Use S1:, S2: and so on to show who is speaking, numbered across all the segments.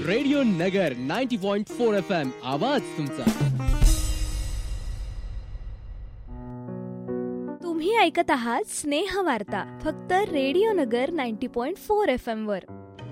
S1: Radio नगर 90.4 FM आवाज तुमचा.
S2: तुम्ही ऐकत आहात स्नेह वार्ता फक्त रेडिओ नगर 90.4 FM वर.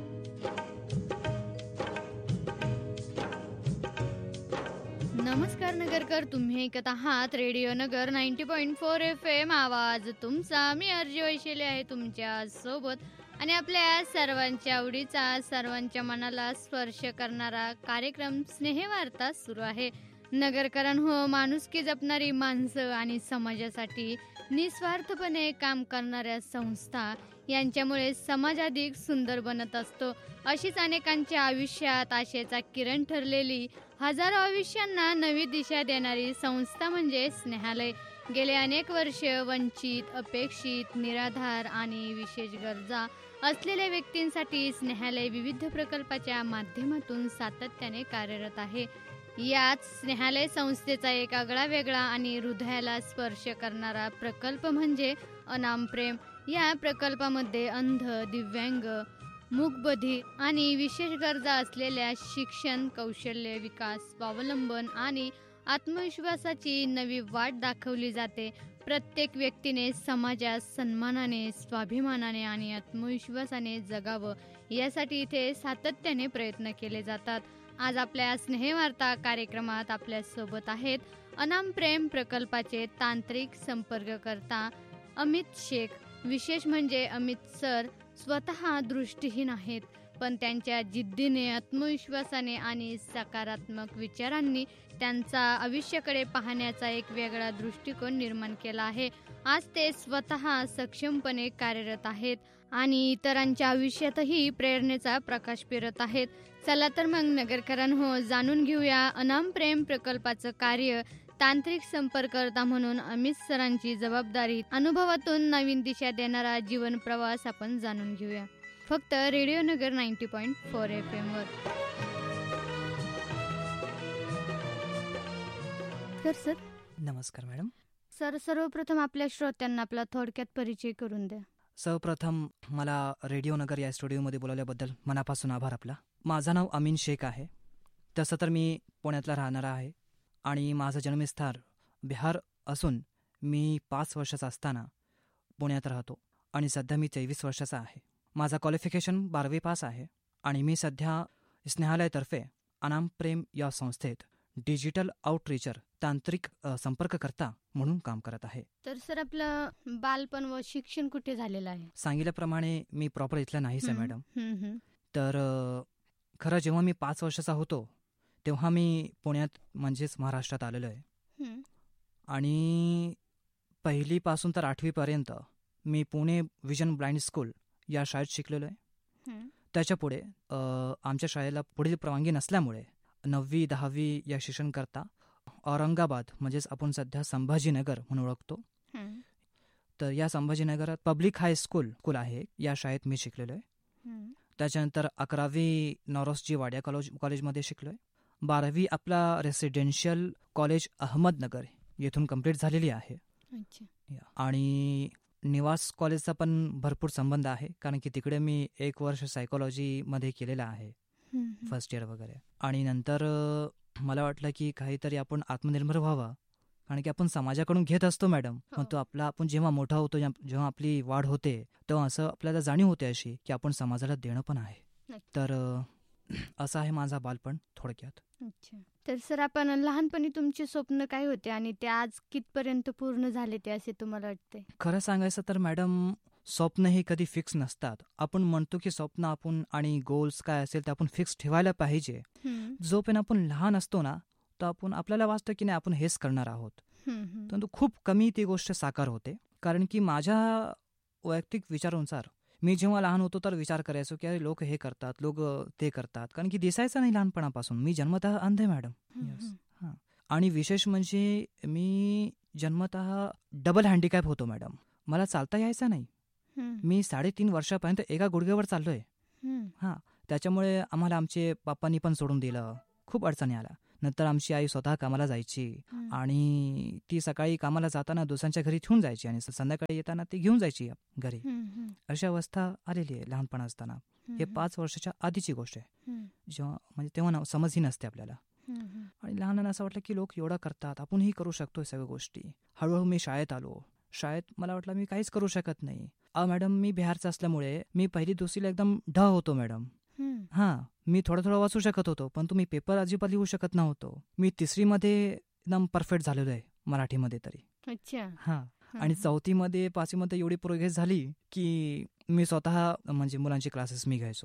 S3: नमस्कार नगरकर, तुम्ही ऐकत आहात रेडिओ नगर 90.4 FM आवाज तुमचा. मी अर्जी वैशाली आहे तुमच्या सोबत आणि आपल्या सर्वांच्या आवडीचा, सर्वांच्या मनाला स्पर्श करणारा कार्यक्रम स्नेहवार्ता सुरू आहे. नगरकरांनो, माणुसकी जपणारी माणसं आणि समाजासाठी निस्वार्थपणे काम करणाऱ्या संस्था यांच्यामुळे समाज अधिक सुंदर बनत असतो. अशीच अनेकांच्या आयुष्यात आशेचा किरण ठरलेली, हजारो आयुष्यांना नवी दिशा देणारी संस्था म्हणजे स्नेहालय. गेले अनेक वर्ष वंचित, अपेक्षित, निराधार आणि विशेष गरजा असलेल्या व्यक्तींसाठी स्नेहालय विविध प्रकल्पाच्या माध्यमातून सातत्याने कार्यरत आहे. याच स्नेहालय संस्थेचा एक आगळा वेगळा आणि हृदयाला स्पर्श करणारा प्रकल्प म्हणजे अनाम प्रेम. या प्रकल्पामध्ये अंध, दिव्यांग, मूकबधिर आणि विशेष गरजा असलेल्या शिक्षण, कौशल्य विकास, स्वावलंबन आणि आत्मविश्वासाची नवी वाट दाखवली जाते. प्रत्येक व्यक्तीने समाजात सन्मानाने, स्वाभिमानाने आणि आत्मविश्वासाने जगावं यासाठी इथे सातत्याने प्रयत्न केले जातात. आज आपल्या स्नेहवार्ता कार्यक्रमात आपल्यासोबत आहेत अनाम प्रेम प्रकल्पाचे तांत्रिक संपर्ककर्ता अमित शेख. विशेष म्हणजे अमित सर स्वतः दृष्टीहीन आहेत, पण त्यांच्या जिद्दीने, आत्मविश्वासाने आणि सकारात्मक विचारांनी त्यांचा आयुष्याकडे पाहण्याचा एक वेगळा दृष्टिकोन निर्माण केला आहे. आज ते स्वतः सक्षमपणे कार्यरत आहेत आणि इतरांच्या आयुष्यातही प्रेरणेचा प्रकाश पेरत आहेत. चला तर मग नगरकरांनो, जाणून घेऊया अनाम प्रेम प्रकल्पाचं कार्य. तांत्रिक संपर्ककर्ता म्हणून अमित सरांची जबाबदारी, अनुभवातून नवीन दिशा देणारा जीवन प्रवास आपण जाणून घेऊया फक्त रेडिओ नगर 90.4 FM वर. सर
S4: नमस्कार मॅडम.
S3: सर, सर्वप्रथम आपल्या श्रोत्यांना आपला थोडक्यात परिचय करून द्या.
S4: सर्वप्रथम मला रेडिओ नगर या स्टुडिओमध्ये बोलावल्याबद्दल मनापासून आभार आपला. माझं नाव अमीन शेख आहे. तसं तर मी पुण्यातला राहणारा आहे आणि माझं जन्मस्थळ बिहार असून मी 5 वर्षाचा असताना पुण्यात राहतो आणि सध्या मी 23 वर्षाचा आहे. माझा क्वालिफिकेशन 12वी पास आहे आणि मी सध्या स्नेहालयतर्फे अनाम प्रेम या संस्थेत डिजिटल आउटरीचर, तांत्रिक संपर्ककर्ता म्हणून काम करत आहे.
S3: तर सर, आपलं बालपण व शिक्षण कुठे झालेलं आहे?
S4: सांगितल्याप्रमाणे मी प्रॉपर इथला नाहीच आहे मॅडम. तर खरं जेव्हा मी 5 वर्षाचा होतो तेव्हा मी पुण्यात म्हणजेच महाराष्ट्रात आलेलो आहे आणि 1लीपासून तर 8वीपर्यंत मी पुणे विजन ब्लाइंड स्कूल या शाळेत शिकलेलो आहे. त्याच्यापुढे आमच्या शाळेला पुढील परवानगी नसल्यामुळे 9वी 10वी या शिक्षण करता औरंगाबाद म्हणजेच आपण सध्या संभाजीनगर म्हणून ओळखतो, तर या संभाजीनगरात पब्लिक हायस्कूल आहे, या शाळेत मी शिकलेलो आहे. त्याच्यानंतर 11वी नौरोजी वाडिया कॉलेजमध्ये शिकलोय. 12वी आपला रेसिडेन्शियल कॉलेज अहमदनगर येथून कंप्लीट झालेली आहे. आणि निवास कॉलेजचा पण भरपूर संबंध आहे, कारण की तिकडे मी 1 वर्ष सायकोलॉजीमध्ये केलेलं आहे, फर्स्ट इयर वगैरे. आणि नंतर मला वाटलं की काहीतरी आपण आत्मनिर्भर व्हावं, कारण की आपण समाजाकडून घेत असतो मॅडम, पण तो आपण जेव्हा मोठा होतो, जेव्हा आपली वाढ होते, तेव्हा असं आपल्याला जाणीव होते अशी की आपण समाजाला देणं पण आहे. तर असं आहे माझा बालपण थोडक्यात.
S3: तर सर, आपण लहानपणी तुमचे स्वप्न काय होते आणि ते आज कितपर्यंत पूर्ण झाले ते असे तुम्हाला वाटते?
S4: खरं सांगायचं तर मॅडम, स्वप्न हे कधी फिक्स नसतात. आपण म्हणतो की स्वप्न आपण आणि गोल्स काय असेल ते आपण फिक्स ठेवायला पाहिजे. जोपर्यंत आपण लहान असतो ना, तर आपल्याला वाटतं की नाही आपण हेच करणार आहोत, परंतु खूप कमी ती गोष्ट साकार होते. कारण की माझ्या वैयक्तिक विचारानुसार मी जेव्हा लहान होतो तर विचार करायचो की अरे लोक हे करतात, लोक ते करतात, कारण की दिसायचं नाही लहानपणापासून. मी जन्मतः अंध आहे मॅडम. आणि विशेष म्हणजे मी जन्मतः डबल हँडिकॅप होतो मॅडम. मला चालता यायचं नाही. मी 3.5 वर्षापर्यंत एका गुडघ्यावर चाललोय. त्याच्यामुळे आम्हाला आमचे पप्पांनी पण सोडून दिलं, खूप अडचणी आल्या. नंतर आमची आई स्वतः कामाला जायची आणि ती सकाळी कामाला जाताना दुसऱ्यांच्या घरी ठेवून जायची आणि संध्याकाळी येताना ती घेऊन जायची घरी. अशी अवस्था आलेली आहे लहानपणा असताना. हे 5 वर्षाच्या आधीची गोष्ट आहे, जेव्हा म्हणजे तेव्हा समजही नसते आपल्याला. आणि लहान असं वाटलं की लोक एवढं करतात, आपणही करू शकतोय सगळ्या गोष्टी. हळूहळू मी शाळेत आलो. शाळेत मला वाटलं मी काहीच करू शकत नाही. मॅडम मी बिहारचा असल्यामुळे मी पहिली दुसरीला एकदम होतो मॅडम. मी थोडं वाचू शकत होतो, पण तुम्ही पेपर अजिबात लिहू शकत नव्हतो. मी 3रीमध्ये एकदम परफेक्ट झालेलो आहे मराठीमध्ये तरी.
S3: अच्छा.
S4: आणि 4थीमध्ये 5वीमध्ये एवढी प्रोग्रेस झाली की मी स्वतः म्हणजे मुलांचे क्लासेस मी घ्यायचो.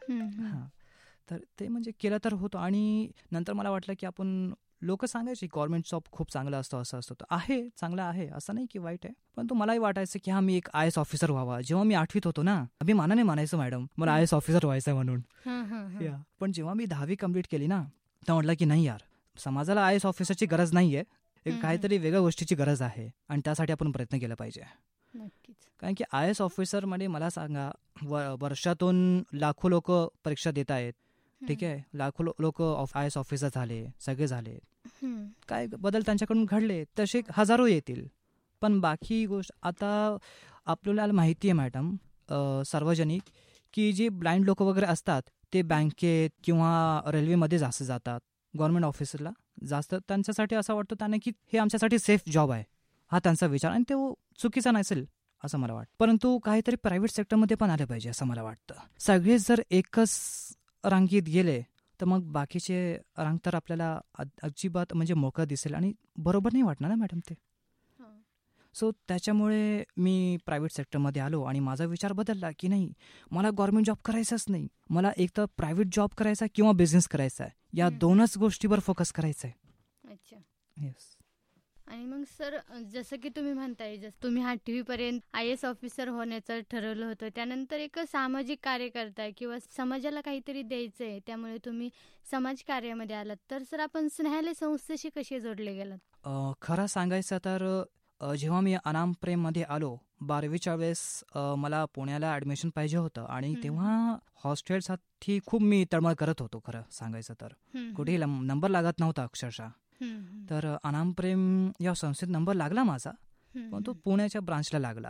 S4: तर ते म्हणजे केलं तर होतं. आणि नंतर मला वाटलं की आपण लोक सांगायचे गव्हर्नमेंट जॉब खूप चांगला असतो, असं असतं. आहे, चांगला आहे, असं नाही की वाईट आहे. पण मलाही वाटायचं की मी एक IAS ऑफिसर व्हावा. जेव्हा मी 8वीत होतो ना, अभिमानाने म्हणायचो मॅडम मला IAS ऑफिसर व्हायचं आहे म्हणून. पण जेव्हा मी 10वी कम्प्लीट केली ना, तर म्हटलं की नाही यार, समाजाला IAS ऑफिसरची गरज नाहीये, काहीतरी वेगळ्या गोष्टीची गरज आहे आणि त्यासाठी आपण प्रयत्न केला पाहिजे. कारण की IAS ऑफिसर मध्ये मला सांगा, वर्षातून लाखो लोक परीक्षा देत आहेत. ठीक आहे, लाखो लोक IAS ऑफिसर झाले, सगळे झाले. काय बदल त्यांच्याकडून घडले तसे हजारो येतील. पण बाकी गोष्ट आता आपल्याला माहिती आहे मॅडम, सार्वजनिक की जे ब्लाइंड लोक वगैरे असतात ते बँकेत किंवा रेल्वेमध्ये जास्त जातात, गव्हर्नमेंट ऑफिसरला जास्त. त्यांच्यासाठी असं वाटतं त्यांना की हे आमच्यासाठी सेफ जॉब आहे, हा त्यांचा विचार. आणि ते चुकीचा नसेल असं मला वाटतं. परंतु काहीतरी प्रायव्हेट सेक्टरमध्ये पण आले पाहिजे असं मला वाटतं. सगळेच जर एकच रांगीत गेले तर मग बाकीचे रांग तर आपल्याला अजिबात म्हणजे मोकळं दिसेल आणि बरोबर नाही वाटणार ना मॅडम ते. सो त्याच्यामुळे मी प्रायव्हेट सेक्टरमध्ये आलो आणि माझा विचार बदलला की नाही, मला गव्हर्नमेंट जॉब करायचाच नाही, मला एक तर प्रायव्हेट जॉब करायचा किंवा बिझनेस करायचा आहे. या दोनच गोष्टीवर फोकस करायचा आहे.
S3: अच्छा.
S4: येस.
S3: आणि मग सर, जसं की तुम्ही म्हणताय, जसं तुम्ही 8वी पर्यंत IAS ऑफिसर होण्याचं ठरवलं होतं, त्यानंतर एक सामाजिक कार्य करताय किंवा समाजाला काहीतरी द्यायचंय, त्यामुळे तुम्ही समाज कार्यामध्ये आलात. तर सर, आपण स्नेहालय संस्थेशी कसे जोडले गेलात?
S4: खरं सांगायचं तर जेव्हा मी अनाम प्रेममध्ये आलो 12वीच्या वेळेस, मला पुण्याला ॲडमिशन पाहिजे होतं आणि तेव्हा हॉस्टेलसाठी खूप मी तळमळ करत होतो. खरं सांगायचं तर कुठेही नंबर लागत नव्हता अक्षरशः. तर अनाम प्रेम या संस्थेत नंबर लागला माझा, पण तो पुण्याच्या ब्रांचला लागला.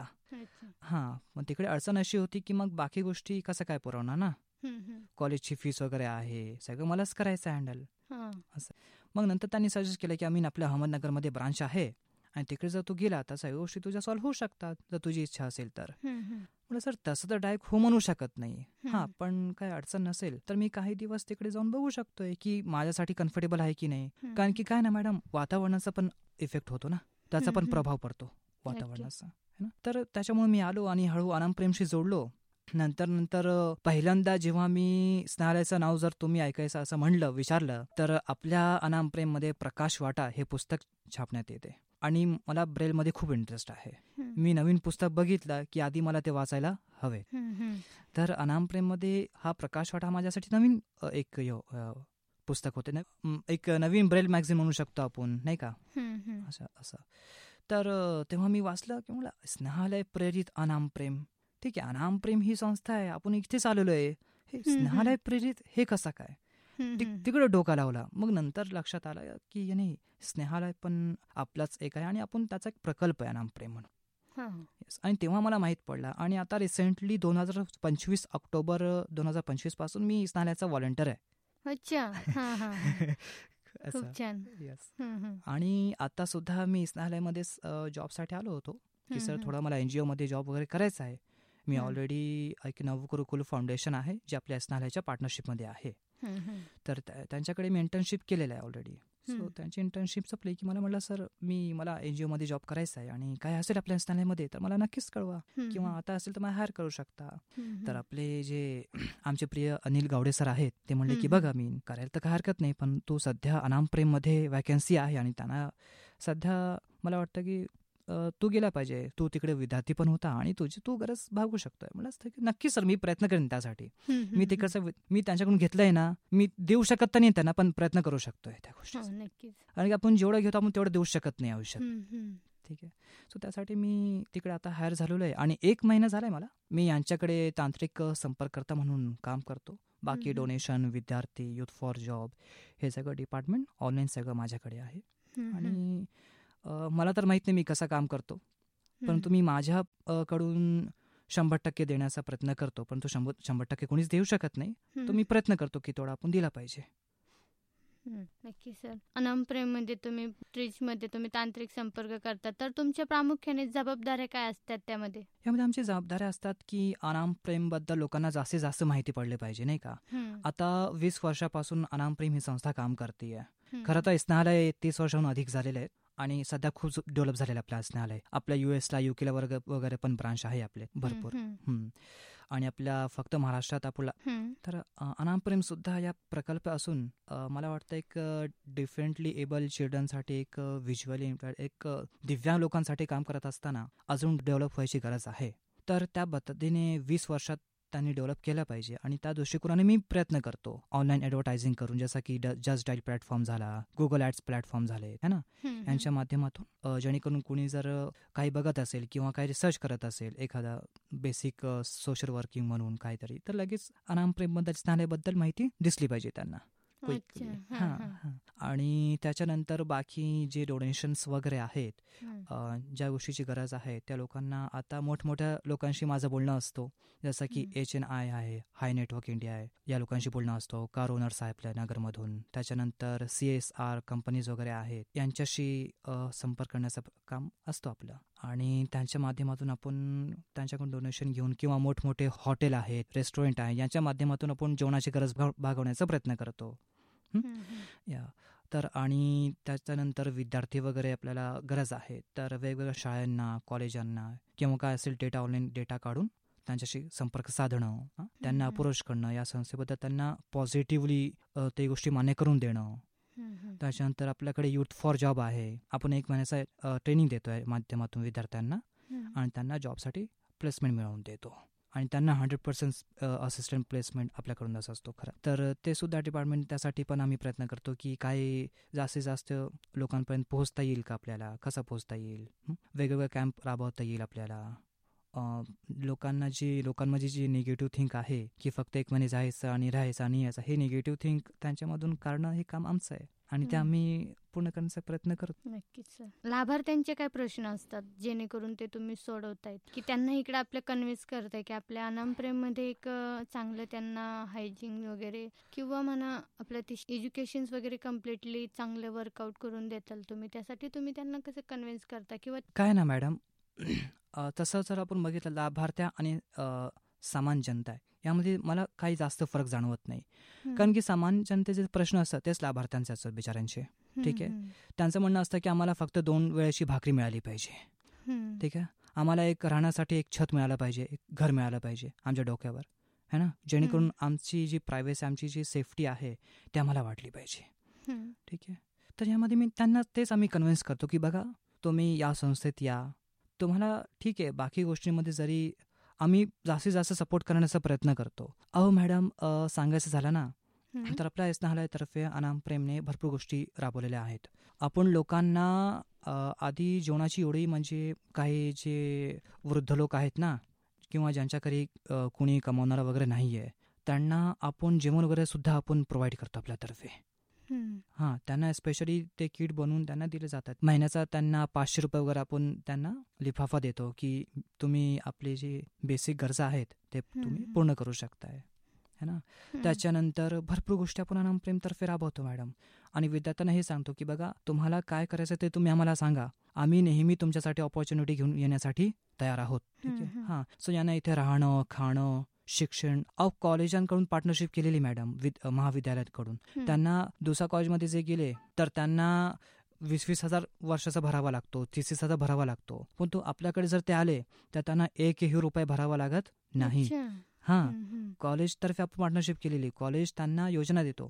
S4: मग तिकडे अडचण अशी होती की मग बाकी गोष्टी कसं काय पुरवणार ना, कॉलेजची फीस वगैरे आहे, सगळं मलाच करायचं हँडल असं. मग नंतर त्यांनी सजेस्ट केलं की आम्ही आपल्या अहमदनगरमध्ये ब्रांच आहे आणि तिकडे जर तू गेला तर सगळ्या गोष्टी तुझ्या सॉल्व्ह होऊ शकतात, जर तुझी इच्छा असेल तर. म्हटलं सर तसं तर डायरेक्ट हो म्हणू शकत नाही, पण काय अडचण नसेल तर मी काही दिवस तिकडे जाऊन बघू शकतोय की माझ्यासाठी कम्फर्टेबल आहे की नाही. कारण की काय ना मॅडम, वातावरणाचा पण इफेक्ट होतो ना, त्याचा पण प्रभाव पडतो वातावरणाचा. तर त्याच्यामुळे मी आलो आणि हळू अनाम प्रेमशी जोडलो. नंतर पहिल्यांदा जेव्हा मी स्नेहालयचं नाव जर तुम्ही ऐकायचं असं म्हणलं, विचारलं, तर आपल्या अनाम प्रेममध्ये प्रकाश वाटा हे पुस्तक छापण्यात येते आणि मला ब्रेलमध्ये खूप इंटरेस्ट आहे. मी नवीन पुस्तक बघितलं की आधी मला ते वाचायला हवे. तर अनाम प्रेममध्ये हा प्रकाश वाटा माझ्यासाठी नवीन एक पुस्तक होते, एक नवीन ब्रेल मॅगझिन म्हणू शकतो आपण, नाही का, असं. तर तेव्हा मी वाचलं की मला स्नेहालय प्रेरित अनाम प्रेम. ठीक आहे, अनाम प्रेम ही संस्था आहे, आपण इथेच आलेलो आहे, हे स्नेहालय प्रेरित हे कसं काय, तिकडे डोका लावला. मग नंतर लक्षात आलं की नाही, स्नेहालय पण आपलाच एक आहे आणि आपण त्याचा एक प्रकल्प आहे अनाम प्रेम म्हणून. आणि तेव्हा मला माहीत पडला. आणि आता रिसेंटली 2025 ऑक्टोबर 2025 पासून मी स्नेहालयाचा व्हॉलंटियर आहे.
S3: अच्छा. खूप छान.
S4: आणि आता सुद्धा मी स्नेहालयमध्ये जॉबसाठी आलो होतो की सर थोडा मला NGO मध्ये जॉब वगैरे करायचा आहे. मी ऑलरेडी एक नवकुरुकुल फाउंडेशन आहे जे आपल्या स्नेहालयाच्या पार्टनरशिपमध्ये आहे. तर त्यांच्याकडे मी इंटर्नशिप केलेलं आहे ऑलरेडी. सो त्यांची इंटर्नशिप संपली की मला म्हटलं सर मला NGO मध्ये जॉब करायचा आहे आणि काय असेल आपल्या स्नेहालयमध्ये तर मला नक्कीच कळवा, किंवा आता असेल तर मला हायर करू शकता. तर आपले जे आमचे प्रिय अनिल गावडे सर आहेत ते म्हणले की बघा, मी करायला तर काय हरकत नाही, पण तू सध्या अनाम प्रेममध्ये वॅकन्सी आहे आणि त्यांना सध्या मला वाटतं की तू गेला पाहिजे, तू तिकडे विद्यार्थी पण होता आणि तू गरज भागू शकतोय. मला नक्की सर मी प्रयत्न करेन त्यासाठी. मी तिकडचं मी त्यांच्याकडून घेतलंय ना, मी देऊ शकत तर नाही त्यांना, पण प्रयत्न करू शकतोय त्या गोष्टी. आणि आपण जेवढं घेतो आपण तेवढं देऊ शकत नाही आयुष्यात. ठीक आहे. सो त्यासाठी मी तिकडे आता हायर झालेलो आहे आणि 1 महिना झालाय मला. मी यांच्याकडे तांत्रिक संपर्ककर्ता म्हणून काम करतो. बाकी डोनेशन, विद्यार्थी, युथ फॉर जॉब हे सगळं डिपार्टमेंट ऑनलाईन सगळं माझ्याकडे आहे. आणि मला तर माहित नाही मी कसं काम करतो, परंतु मी माझ्याकडून 100% देण्याचा प्रयत्न करतो, पण तो 100% कोणीच देऊ शकत नाही. तो मी प्रयत्न करतो की तेवढा आपण दिला पाहिजे.
S3: नक्की सर. अनाम प्रेममध्ये तुम्ही ट्रीजमध्ये तुम्ही तांत्रिक संपर्क करतात, तर तुमच्या प्रामुख्याने जबाबदाऱ्या काय असतात त्यामध्ये?
S4: यामध्ये आमची जबाबदाऱ्या असतात की अनाम प्रेमबद्दल लोकांना जास्तीत जास्त माहिती पडली पाहिजे, नाही का. आता 20 वर्षापासून अनाम प्रेम ही संस्था काम करते. खरं तर स्नेहालय 30 वर्षाहून अधिक झालेले आहेत आणि सध्या खूप डेव्हलप झालेलं आपलं स्नेहालय. आपल्या US ला UK ला वगैरे पण ब्रांच आहे आपले भरपूर. आणि आपल्या फक्त महाराष्ट्रात आपला तर अनाम प्रेम सुद्धा या प्रकल्प असून मला वाटतं एक डिफरंटली एबल चिल्ड्रनसाठी एक व्हिज्युअली इम्पेअर्ड एक दिव्यांग लोकांसाठी काम करत असताना अजून डेव्हलप व्हायची गरज आहे. तर त्या पद्धतीने 20 वर्षात त्यांनी डेव्हलप केलं पाहिजे आणि त्या दृष्टिकोनाने मी प्रयत्न करतो ऑनलाईन ॲडव्हर्टायझिंग करून, जसं की जस्ट डायल प्लॅटफॉर्म झाला, गुगल ॲड्स प्लॅटफॉर्म झाले है ना, यांच्या माध्यमातून जेणेकरून कुणी जर काही बघत असेल किंवा काही रिसर्च करत असेल एखादा बेसिक सोशल वर्किंग म्हणून काहीतरी, तर लगेच अनाम प्रेमबद्दल स्नेहालयबद्दल माहिती दिसली पाहिजे त्यांना. आणि त्याच्यानंतर बाकी जे डोनेशन्स वगैरे आहेत, ज्या गोष्टीची गरज आहे त्या लोकांना आता मोठमोठ्या लोकांशी माझं बोलणं असतो, जसं की HNI आहे, हाय नेटवर्क इंडिया आहे, या लोकांशी बोलणं असतो, कार ओनर्स आहे आपल्या नगरमधून, त्याच्यानंतर CSR कंपनीज वगैरे आहेत, यांच्याशी संपर्क करण्याचं काम असतो आपलं. आणि त्यांच्या माध्यमातून आपण त्यांच्याकडून डोनेशन घेऊन किंवा मोठमोठे हॉटेल आहेत, रेस्टॉरंट आहे, यांच्या माध्यमातून आपण जेवणाची गरज भागवण्याचा प्रयत्न करतो. तर आणि त्याच्यानंतर विद्यार्थी वगैरे आपल्याला गरज आहे, तर वेगवेगळ्या शाळांना, कॉलेजांना किंवा काय असेल डेटा ऑनलाईन डेटा काढून त्यांच्याशी संपर्क साधणं, त्यांना अप्रोच करणं, या संस्थेबद्दल त्यांना पॉझिटिव्हली ते गोष्टी मान्य करून देणं. त्याच्यानंतर आपल्याकडे युथ फॉर जॉब आहे, आपण 1 महिन्याचा ट्रेनिंग देतोय माध्यमातून विद्यार्थ्यांना आणि त्यांना जॉबसाठी प्लेसमेंट मिळवून देतो आणि त्यांना 100% असिस्टंट प्लेसमेंट आपल्याकडूनच असतो खरं तर. ते सुद्धा डिपार्टमेंट त्यासाठी पण आम्ही प्रयत्न करतो की काही जास्तीत जास्त लोकांपर्यंत पोहोचता येईल का, आपल्याला कसं पोहोचता येईल, वेगवेगळे कॅम्प राबवता येईल आपल्याला. लोकांमध्ये जी निगेटिव्ह थिंक आहे की फक्त 1 महिने जायचं आणि राहायचं आणि यायचं, हे निगेटिव्ह थिंक त्यांच्यामधून काढणं हे काम आमचं आहे आणि ते आम्ही पूर्ण करण्याचा प्रयत्न करतो.
S3: नक्कीच सर. लाभार्थ्यांचे काय प्रश्न असतात जेणेकरून ते तुम्ही सोडवतायत की त्यांना इकडे आपल्या कन्व्हिन्स करताय की आपल्या अनाम प्रेममध्ये एक चांगलं त्यांना हायजीन वगैरे किंवा म्हणा आपलं ते एज्युकेशन वगैरे कम्प्लिटली चांगलं वर्कआउट करून देताल तुम्ही, त्यासाठी तुम्ही त्यांना कसं कन्व्हिन्स करता किंवा
S4: काय ना मॅडम, तसं जर आपण बघितलं लाभार्थ्या आणि सामान्य जनता आहे यामध्ये मला काही जास्त फरक जाणवत नाही, कारण की सामान्य जनतेचे प्रश्न असतात तेच लाभार्थ्यांचे असतात बिचाऱ्यांचे. ठीक आहे, त्यांचं म्हणणं असतं की आम्हाला फक्त 2 वेळेची भाकरी मिळाली पाहिजे, ठीक आहे, आम्हाला एक राहण्यासाठी एक छत मिळालं पाहिजे, एक घर मिळालं पाहिजे आमच्या डोक्यावर, है ना, जेणेकरून आमची जी प्रायव्हसी, आमची जी सेफ्टी आहे ती आम्हाला वाटली पाहिजे. ठीक आहे, तर यामध्ये मी त्यांना तेच आम्ही कन्व्हिन्स करतो की बघा तुम्ही या संस्थेत या, तुम्हाला ठीक आहे बाकी गोष्टींमध्ये जरी आम्ही जास्तीत जास्त सपोर्ट करण्याचा प्रयत्न करतो. मॅडम सांगायचं झालं ना तर आपल्या स्नेहालयातर्फे अनाम प्रेमने भरपूर गोष्टी राबवलेल्या आहेत. आपण लोकांना आधी जेवणाची एवढी म्हणजे काही जे वृद्ध लोक आहेत ना किंवा ज्यांच्या घरी कोणी कमावणारा वगैरे नाही आहे त्यांना आपण जेवण वगैरे सुद्धा आपण प्रोव्हाइड करतो आपल्यातर्फे. त्यांना स्पेशली ते किट बनवून त्यांना दिले जातात. महिन्याचा त्यांना 500 रुपये वगैरे आपण त्यांना लिफाफा देतो की तुम्ही आपले जे बेसिक गरजा आहेत ते तुम्ही पूर्ण करू शकताय, है ना. त्याच्यानंतर भरपूर गोष्टी आपण अनाम प्रेमतर्फे राबवतो मॅडम आणि विद्यार्थ्यांना हे सांगतो की बघा तुम्हाला काय करायचं ते तुम्ही आम्हाला सांगा, आम्ही नेहमी तुमच्यासाठी ऑपॉर्च्युनिटी घेऊन येण्यासाठी तयार आहोत. ठीक आहे, सो यांना इथे राहणं, खाणं, शिक्षण कॉलेजांकडून पार्टनरशिप केलेली मॅडम महाविद्यालयाकडून. त्यांना दुसऱ्या कॉलेजमध्ये जे गेले तर त्यांना 20,000 वर्षाचा भरावा लागतो, 30,000 भरावा लागतो, पण तो आपल्याकडे जर ते आले तर त्यांना 1 रुपये भरावा लागत नाही. कॉलेजतर्फे आपण पार्टनरशिप केलेली, कॉलेज त्यांना योजना देतो,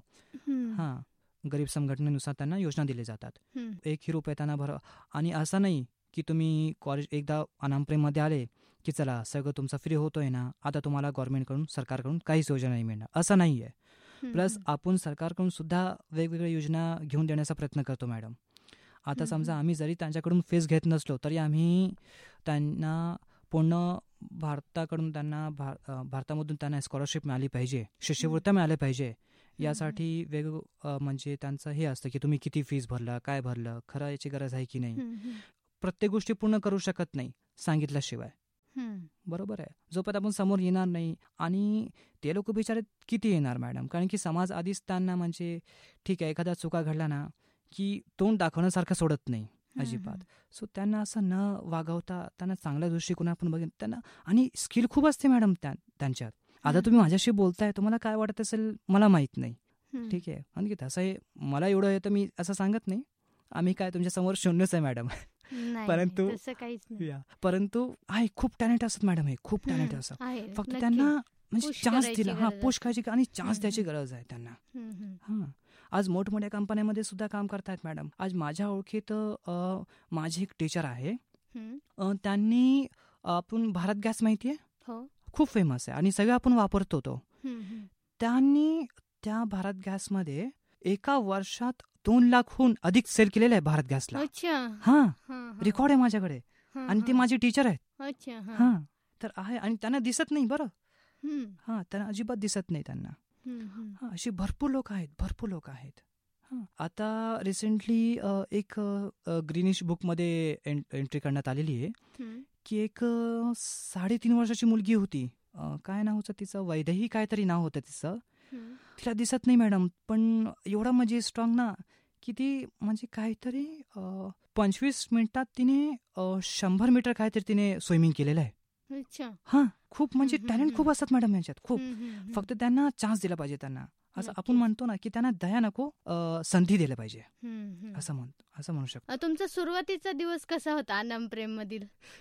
S4: गरीब संघटनेनुसार त्यांना योजना दिल्या जातात, 1 रुपये त्यांना भरावा. आणि असं नाही की तुम्ही कॉलेज एकदा अनाम प्रेममध्ये आले की चला सगळं तुमचं फ्री होतोय ना, आता तुम्हाला गव्हर्नमेंटकडून सरकारकडून काहीच योजना नाही मिळणार, असं नाही आहे. प्लस आपण सरकारकडून सुद्धा वेगवेगळ्या योजना घेऊन देण्याचा प्रयत्न करतो मॅडम. आता समजा आम्ही जरी त्यांच्याकडून फीस घेत नसलो तरी आम्ही त्यांना पूर्ण भारताकडून त्यांना भारतामधून त्यांना स्कॉलरशिप मिळाली पाहिजे, शिष्यवृत्त्या मिळाल्या पाहिजे, यासाठी वेगवेगळं म्हणजे त्यांचं हे असतं की तुम्ही किती फीस भरलं, काय भरलं, खरं याची गरज आहे की नाही. प्रत्येक गोष्टी पूर्ण करू शकत नाही सांगितल्याशिवाय, बरोबर आहे. जोपर्यंत आपण समोर येणार नाही, आणि ते लोक बिचारे किती येणार मॅडम, कारण की समाज आधीच त्यांना म्हणजे ठीक आहे एखादा चुका घडला ना की तोंड दाखवण्यासारखं सोडत नाही अजिबात. सो त्यांना असं न वागवता त्यांना चांगल्या दृष्टिकोनातून बघेन त्यांना, आणि स्किल खूप असते मॅडम त्यांच्यात. आता तुम्ही माझ्याशी बोलताय, तुम्हाला काय वाटत असेल मला माहित नाही, ठीक आहे, आणखी तसं आहे मला एवढं येतं मी असं सांगत नाही, आम्ही काय तुमच्या समोर शून्यच आहे मॅडम. परंतु आहे खूप टॅलेंट असतात मॅडम, हे खूप टॅलेंट असतात, फक्त त्यांना म्हणजे चान्स दिला, पुश करायची आणि चान्स द्यायची गरज आहे त्यांना. हां, आज मोठमोठ्या कंपन्यांमध्ये सुद्धा काम करतायत मॅडम. आज माझ्या ओळखीत माझे एक टीचर आहे, त्यांनी आपण भारत गॅस माहितीये, खूप फेमस आहे आणि सगळं आपण वापरतो तो. त्यांनी त्या भारत गॅसमध्ये एका वर्षात 2 लाखहून अधिक सेल केलेलं आहे भारत गॅसला. हा, रेकॉर्ड आहे माझ्याकडे, आणि ते माझे टीचर आहेत. हा, तर आहे, आणि त्यांना दिसत नाही बरं. हा, त्यांना अजिबात दिसत नाही त्यांना. हा, अशी भरपूर लोक आहेत. आता रिसेंटली एक ग्रीनिश बुक मध्ये एंट्री करण्यात आलेली आहे की एक 3.5 वर्षाची मुलगी होती, काय नाव होतं तिचं, वैदेही काहीतरी नाव होतं तिचं. तिला दिसत नाही मॅडम, पण एवढं म्हणजे स्ट्रॉंग ना की ती म्हणजे काहीतरी 25 मिनिटात तिने 100 मीटर काहीतरी तिने स्विमिंग केलेलं आहे. हा, खूप म्हणजे टॅलेंट खूप असतात मॅडम यांच्यात, खूप. फक्त त्यांना चान्स दिला पाहिजे त्यांना. असं आपण म्हणतो ना की त्यांना दया नको, संधी दिली पाहिजे, असं म्हणू शकतो.
S3: तुमचा सुरुवातीचा दिवस कसा होता अनाम प्रेम मधील?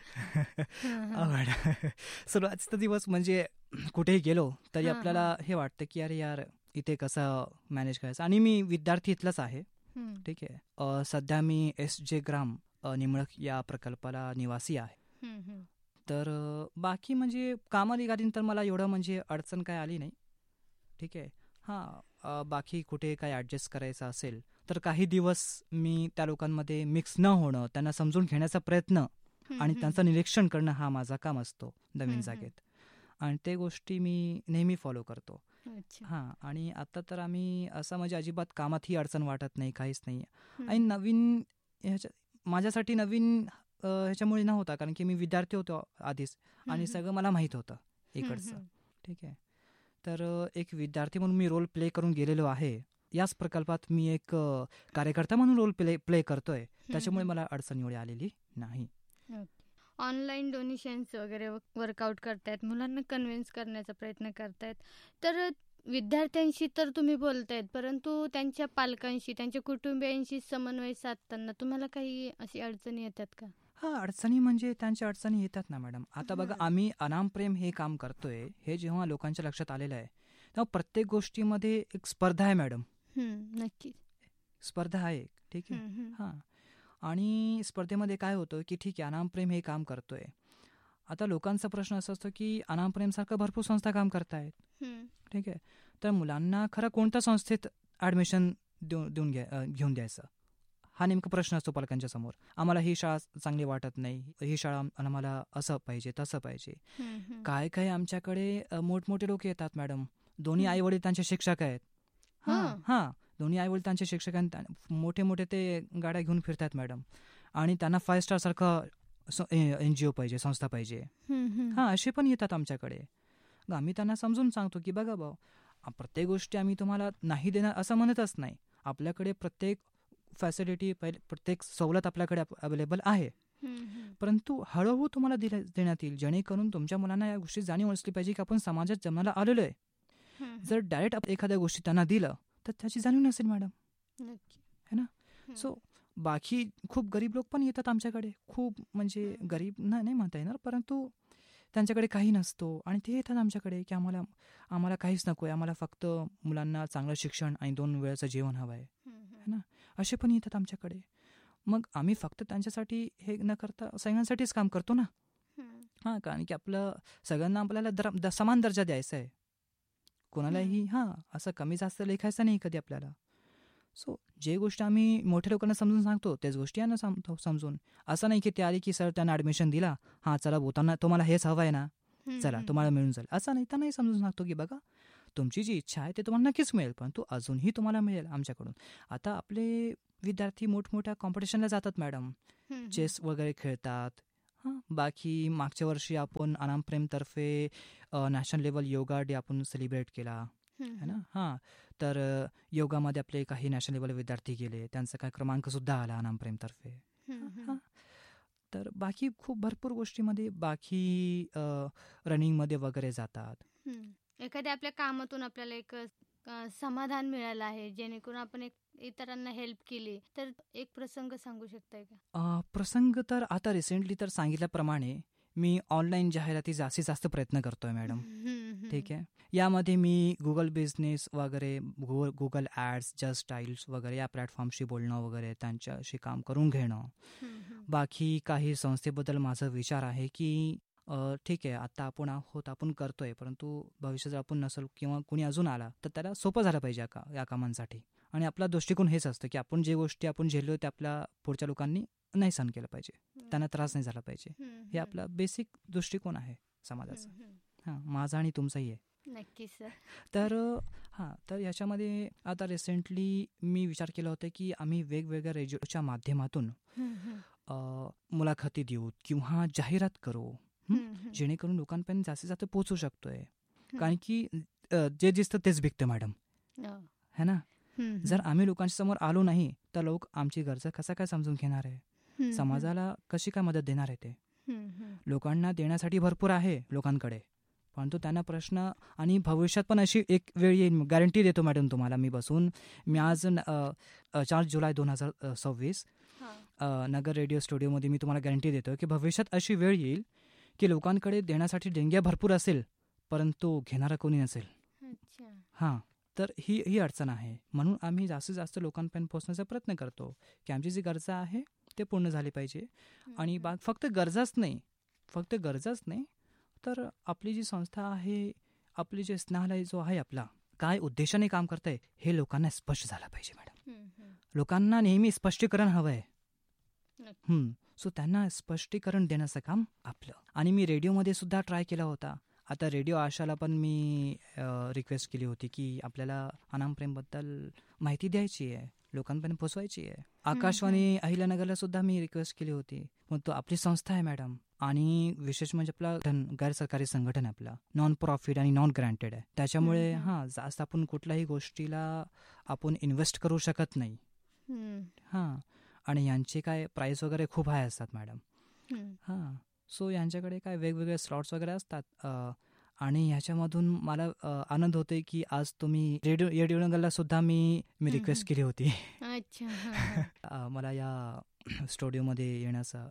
S4: सुरुवातीचा दिवस म्हणजे कुठेही गेलो तरी आपल्याला हे वाटतं की अरे यार इथे कसं मॅनेज करायचं. आणि मी विद्यार्थी इथलाच आहे, ठीक आहे. सध्या मी SJ ग्राम निमळक या प्रकल्पाला निवासी आहे. तर बाकी म्हणजे कामानिगारीन तर मला एवढं म्हणजे अडचण काय आली नाही, ठीक आहे. हां, बाकी कुठे काय ॲडजस्ट करायचं असेल तर काही दिवस मी त्या लोकांमध्ये मिक्स न होणं, त्यांना समजून घेण्याचा प्रयत्न आणि त्यांचं निरीक्षण करणं हा माझा काम असतो नवीन जागेत, आणि ते गोष्टी मी नेहमी फॉलो करतो. हां, आणि आता तर आम्ही असं म्हणजे अजिबात कामातही अडचण वाटत नाही, काहीच नाही. आणि नवीन माझ्यासाठी नवीन ह्याच्यामुळे नव्हता, कारण की मी विद्यार्थी होतो आधीच आणि सगळं मला माहीत होतं इकडचं, ठीक आहे. तर एक विद्यार्थी म्हणून मी रोल प्ले करून गेलेलो आहे. याच प्रकल्पात मी एक कार्यकर्ता म्हणून रोल प्ले करतोय, त्याच्यामुळे मला अडचण एवढी आलेली नाही.
S3: ऑनलाईन डोनेशन्स वगैरे वर्कआउट करतायत, मुलांना कन्व्हिन्स करण्याचा प्रयत्न करतायत, तर विद्यार्थ्यांशी तर तुम्ही बोलतायत, परंतु त्यांच्या पालकांशी, त्यांच्या कुटुंबियांशी समन्वय साधताना तुम्हाला काही अशी अडचणी येतात का?
S4: हा, अडचणी म्हणजे त्यांच्या अडचणी येतात ना मॅडम. आता बघा, आम्ही अनाम प्रेम हे काम करतोय, हे जेव्हा लोकांच्या लक्षात आलेलं आहे तेव्हा प्रत्येक गोष्टीमध्ये एक स्पर्धा आहे मॅडम.
S3: नक्की
S4: स्पर्धा आहे, ठीक आहे. हां, आणि स्पर्धेमध्ये काय होतं की ठीक आहे अनाम प्रेम हे काम करतोय, आता लोकांचा प्रश्न असा असतो की अनाम प्रेम सारखं भरपूर संस्था काम करतायत, ठीक आहे. तर मुलांना खरं कोणत्या संस्थेत ॲडमिशन घेऊन द्यायचं हा नेमका प्रश्न असतो पालकांच्या समोर. आम्हाला ही शाळा चांगली वाटत नाही, ही शाळा आम्हाला असं पाहिजे तसं पाहिजे. काय काय आमच्याकडे मोठमोठे लोक येतात मॅडम, दोन्ही आई वडील त्यांचे शिक्षक आहेत. हां, दोन्ही आई वडील त्यांचे शिक्षक आहेत, मोठे मोठे ते गाड्या घेऊन फिरतात मॅडम, आणि त्यांना 5 स्टार सारखं NGO पाहिजे, संस्था पाहिजे. हां, असे पण येतात आमच्याकडे. आम्ही त्यांना समजून सांगतो की बघा भाऊ, प्रत्येक गोष्टी आम्ही तुम्हाला नाही देणार असं म्हणतच नाही. आपल्याकडे प्रत्येक फॅसिलिटी, प्रत्येक सवलत आपल्याकडे अवेलेबल आहे, परंतु हळूहळू तुम्हाला देण्यात येईल, जेणेकरून तुमच्या मुलांना या गोष्टी जाणीव असली पाहिजे की आपण समाजात जन्माला आलेलो आहे. जर डायरेक्ट एखाद्या गोष्टी त्यांना दिलं तर त्याची जाणीव नसेल मॅडम, है ना. सो बाकी खूप गरीब लोक पण येतात आमच्याकडे, खूप म्हणजे गरीब नाही म्हणता येणार, परंतु त्यांच्याकडे काही नसतो आणि ते येतात आमच्याकडे की आम्हाला काहीच नको आहे, आम्हाला फक्त मुलांना चांगलं शिक्षण आणि 2 वेळचं जेवण हवं आहे, है ना. असे पण येतात आमच्याकडे. मग आम्ही फक्त त्यांच्यासाठी हे न करता सगळ्यांसाठीच काम करतो ना. हां, कारण की सगळ्यांना आपल्याला समान दर्जा द्यायचा आहे, कोणालाही असं कमी जास्त लेखायचं नाही कधी आपल्याला. सो जे गोष्ट आम्ही मोठ्या लोकांना समजून सांगतो त्याच गोष्टी यांना सांगतो समजून. असं नाही की ते आले की सर त्यांना ॲडमिशन दिला, चला बोलताना तुम्हाला हेच हवं आहे ना, चला तुम्हाला मिळून जाईल, असं नाही. त्यांनाही समजून सांगतो की बघा तुमची जी इच्छा आहे ते तुम्हाला नक्कीच मिळेल, परंतु अजूनही तुम्हाला मिळेल आमच्याकडून. आता आपले विद्यार्थी मोठमोठ्या कॉम्पिटिशनला जातात मॅडम, चेस वगैरे खेळतात, बाकी मागच्या वर्षी आपण अनामप्रेमतर्फे नॅशनल लेवल योगा डे आपण सेलिब्रेट केला है ना. तर योगामध्ये आपले काही नॅशनल लेवल विद्यार्थी गेले, त्यांचा काही क्रमांक सुद्धा आला अनामप्रेमतर्फे. तर बाकी खूप भरपूर गोष्टीमध्ये बाकी रनिंगमध्ये वगैरे जातात.
S3: एखाद्या आपल्या कामातून आपल्याला एक समाधान मिळालं आहे, जेणेकरून आपण इतरांना हेल्प केली, तर एक प्रसंग सांगू शकताय का?
S4: प्रसंग तर आता रिसेंटली तर सांगितल्याप्रमाणे मी ऑनलाईन जाहिराती जास्तीत जास्त प्रयत्न करतोय मॅडम. ठीक आहे. यामध्ये मी गुगल बिझनेस वगैरे, गुगल ॲड्स, जस्ट स्टाईल्स वगैरे या प्लॅटफॉर्मशी बोलणं वगैरे, त्यांच्याशी काम करून घेणं. बाकी काही संस्थेबद्दल माझा विचार आहे की ठीक आहे, आता आपण आहोत, आपण करतोय, परंतु भविष्यात जर आपण नसेल किंवा कुणी अजून आला तर त्याला सोपं झालं पाहिजे या कामांसाठी. आणि आपला दृष्टिकोन हेच असतं की आपण जे गोष्टी आपण झेललो त्या आपल्या पुढच्या लोकांनी नाही सहन केलं पाहिजे, त्यांना त्रास नाही झाला पाहिजे. हे आपला बेसिक दृष्टिकोन आहे समाजाचा. माझा आणि तुमचाही आहे.
S3: नक्की सर.
S4: तर याच्यामध्ये आता रिसेंटली मी विचार केला होता की आम्ही वेगवेगळ्या रेडिओच्या माध्यमातून मुलाखती देऊ किंवा जाहिरात करू, जेणेकरून लोकांपर्यंत जास्तीत जास्त पोहोचू शकतोय. कारण की जे दिसतं तेच बिकतं मॅडम, है ना. जर आम्ही लोकांच्या समोर आलो नाही तर लोक आमची गरज कसा काय समजून घेणार आहे, समाजाला कशी काय मदत देणार आहे. ते लोकांना देण्यासाठी भरपूर आहे लोकांकडे, परंतु त्यांना प्रश्न, आणि भविष्यात पण अशी एक वेळ येईल, गॅरंटी देतो मॅडम तुम्हाला मी बसून. मी आज 4 जुलै 2026 नगर रेडिओ स्टुडिओमध्ये मी तुम्हाला गॅरंटी देतो की भविष्यात अशी वेळ येईल की लोकांकडे देण्यासाठी देणग्या भरपूर असेल, परंतु घेणारा कोणी नसेल. तर ही अडचण आहे. म्हणून आम्ही जास्तीत जास्त लोकांपर्यंत पोहोचण्याचा प्रयत्न करतो की आमची जी गरजा आहे ते पूर्ण झाली पाहिजे. आणि फक्त गरजाच नाही तर आपली जी संस्था आहे, आपली जे स्नेहालय जो आहे आपला, काय उद्देशाने काम करतंय हे लोकांना स्पष्ट झालं पाहिजे मॅडम. लोकांना नेहमी स्पष्टीकरण हवं आहे. सो त्यांना स्पष्टीकरण देण्याचं काम आपलं. आणि मी रेडिओमध्ये सुद्धा ट्राय केला होता. आता रेडिओ आशाला पण मी रिक्वेस्ट केली होती की आपल्याला अनामप्रेमबद्दल माहिती द्यायची आहे, लोकांपर्यंत पोचवायची आहे. आकाशवाणी अहिल्यानगरला सुद्धा मी रिक्वेस्ट केली होती. मग तो आपली संस्था आहे मॅडम, आणि विशेष म्हणजे आपला गैर सरकारी संघटन आहे, आपला नॉन प्रॉफिट आणि नॉन ग्रँटेड आहे. त्याच्यामुळे जास्त आपण कुठल्याही गोष्टीला आपण इन्व्हेस्ट करू शकत नाही. आणि यांचे काय प्राइस वगैरे खूप हाय असतात मॅडम. सो यांच्याकडे काय वेगवेगळे स्लॉट्स वगैरे असतात. आणि ह्याच्यामधून मला आनंद होतोय की आज तुम्ही रेडिओनगरला सुद्धा मी रिक्वेस्ट केली होती. मला या स्टुडिओमध्ये येण्याचा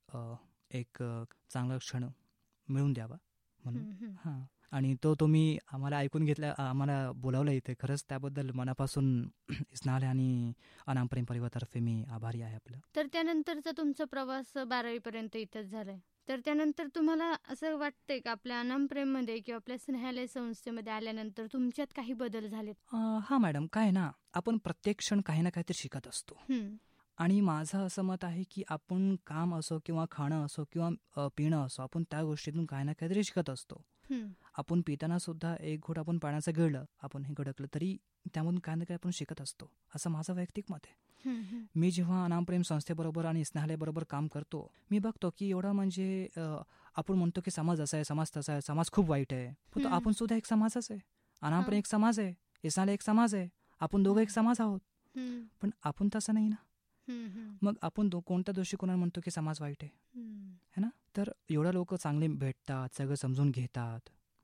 S4: एक चांगला क्षण मिळून द्यावा म्हणून. आणि तो तुम्ही आम्हाला ऐकून घेतला, आम्हाला बोलावलं इथे. खरंच त्याबद्दल मनापासून स्नेहालय आणि अनामप्रेम परिवारातर्फे मी आभारी आहे आपलं.
S3: तर त्यानंतरचा तुमचा प्रवास 12वी पर्यंत इथंच झालाय. तर त्यानंतर तुम्हाला असं वाटतंय का आपल्या अनामप्रेममध्ये किंवा आपल्या स्नेहालय संस्थेमध्ये आल्यानंतर तुमच्यात काही बदल झालेत?
S4: मॅडम, काय ना, आपण प्रत्येक क्षण काही ना काहीतरी शिकत असतो. आणि माझं असं मत आहे की आपण काम असो किंवा खाणं असो किंवा पिणं असो, आपण त्या गोष्टीतून काही ना काहीतरी शिकत असतो. आपण पिताना सुद्धा एक घोट आपण पाण्याचं गिळलं, आपण हे गडकलं तरी त्यामधून काही ना काही आपण शिकत असतो, असं माझं वैयक्तिक मत आहे. मी जेव्हा अनामप्रेम संस्थेबरोबर आणि स्नेहालयबरोबर काम करतो, मी बघतो की एवढं म्हणजे आपण म्हणतो की समाज असा आहे, समाज तसा आहे, समाज खूप वाईट आहे, पण आपण सुद्धा एक समाजच आहे. अनामप्रेम एक समाज आहे, स्नेहालय एक समाज आहे, आपण दोघं एक समाज आहोत. पण आपण तसं नाही ना. मग आपण कोणत्या दृष्टिकोनाने म्हणतो की समाज वाईट आहे, है ना. तर एवढ्या लोक चांगले भेटतात, सगळं समजून घेतात.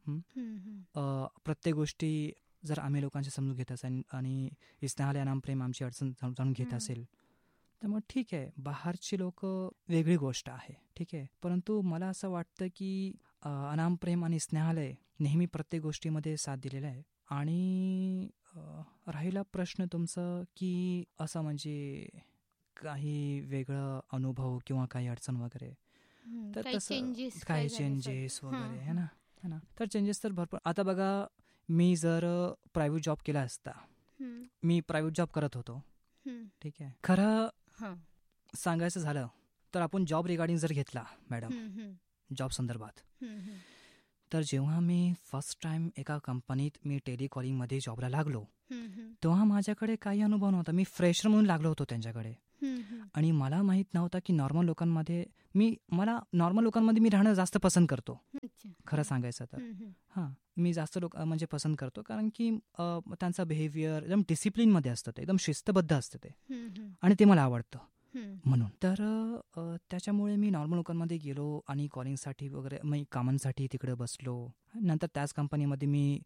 S4: प्रत्येक गोष्टी जर आम्ही लोकांची समजून घेत असेल आणि स्नेहालय अनामप्रेम आमची अडचण जाणून घेत असेल तर मग ठीक आहे, बाहेरची लोक वेगळी गोष्ट आहे, ठीक आहे. परंतु मला असं वाटतं की अनामप्रेम आणि स्नेहालय नेहमी प्रत्येक गोष्टीमध्ये साथ दिलेला आहे. आणि राहिला प्रश्न तुमचं की असं म्हणजे काही वेगळं अनुभव किंवा काही अडचण वगैरे, तर तसं काही चेंजेस वगैरे है ना. तर चेंजेस तर भरपूर. आता बघा, मी जर प्रायव्हेट जॉब केला असता, मी प्रायव्हेट जॉब करत होतो, ठीक आहे. खरं सांगायचं झालं तर आपण जॉब रिगार्डिंग जर घेतला मॅडम, जॉब संदर्भात, तर जेव्हा मी फर्स्ट टाइम एका कंपनीत मी टेलिकॉलिंगमध्ये जॉबला लागलो, तेव्हा माझ्याकडे काही अनुभव नव्हता. मी फ्रेशर म्हणून लागलो होतो त्यांच्याकडे. आणि मला माहीत नव्हता की नॉर्मल लोकांमध्ये मला नॉर्मल लोकांमध्ये मी राहणं जास्त पसंत करतो, खरं सांगायचं तर. हां, मी जास्त लोक म्हणजे पसंत करतो, कारण की त्यांचा बिहेवियर एकदम डिसिप्लिनमध्ये असतं, ते एकदम शिस्तबद्ध असतं ते, आणि ते मला आवडतं म्हणून. तर त्याच्यामुळे मी नॉर्मल लोकांमध्ये गेलो आणि कॉलिंगसाठी वगैरे मी कामांसाठी तिकडे बसलो. नंतर त्याच कंपनीमध्ये मी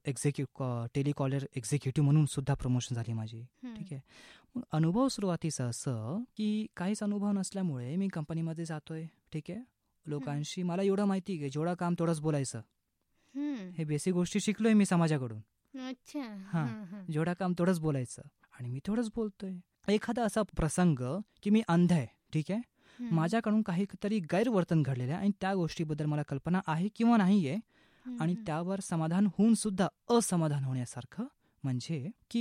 S4: टेलिकॉलर एक्झिक्युटिव्ह म्हणून सुद्धा प्रमोशन झाली माझी. ठीक आहे. मग अनुभव सुरुवातीचं असं की काहीच अनुभव नसल्यामुळे मी कंपनीमध्ये जातोय. ठीक आहे. लोकांशी मला एवढं माहिती आहे की जेवढं काम तेवढंच बोलायचं. हे बेसिक गोष्टी शिकलोय मी समाजाकडून. हां, जेवढं काम तेवढंच बोलायचं आणि मी तेवढंच बोलतोय. एखादा असा प्रसंग की मी अंध आहे, ठीक आहे, माझ्याकडून काहीतरी गैरवर्तन घडलेलं आहे आणि त्या गोष्टीबद्दल मला कल्पना आहे किंवा नाहीये, आणि त्यावर समाधान होऊन सुद्धा असमाधान होण्यासारखं. म्हणजे की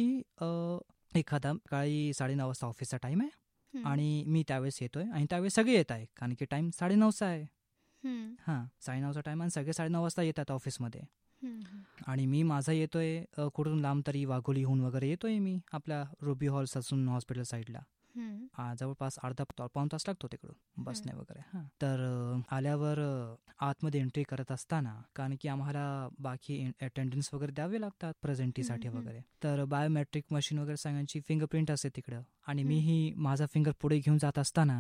S4: एखादा सकाळी 9:30 वाजता ऑफिसचा टाइम आहे आणि मी त्यावेळेस येतोय आणि त्यावेळेस सगळे येत आहे, कारण की टाइम 9:30चा आहे. हां, 9:30चा टाइम आणि सगळे 9:30 वाजता येतात ऑफिसमध्ये. आणि मी माझा येतोय कुठून लांब तरी वाघोलीहून वगैरे येतोय मी आपल्या रुबी हॉल ससून हॉस्पिटल साईडला. जवळपास पाऊण तास लागतो तिकडून बसने वगैरे. हां, तर आल्यावर आतमध्ये एंट्री करत असताना, कारण की आम्हाला बाकी अटेंडन्स वगैरे द्यावे लागतात प्रेझेंटीसाठी वगैरे, तर बायोमेट्रिक मशीन वगैरे सगळ्यांची फिंगरप्रिंट असते तिकडं, आणि मीही माझा फिंगर पुढे घेऊन जात असताना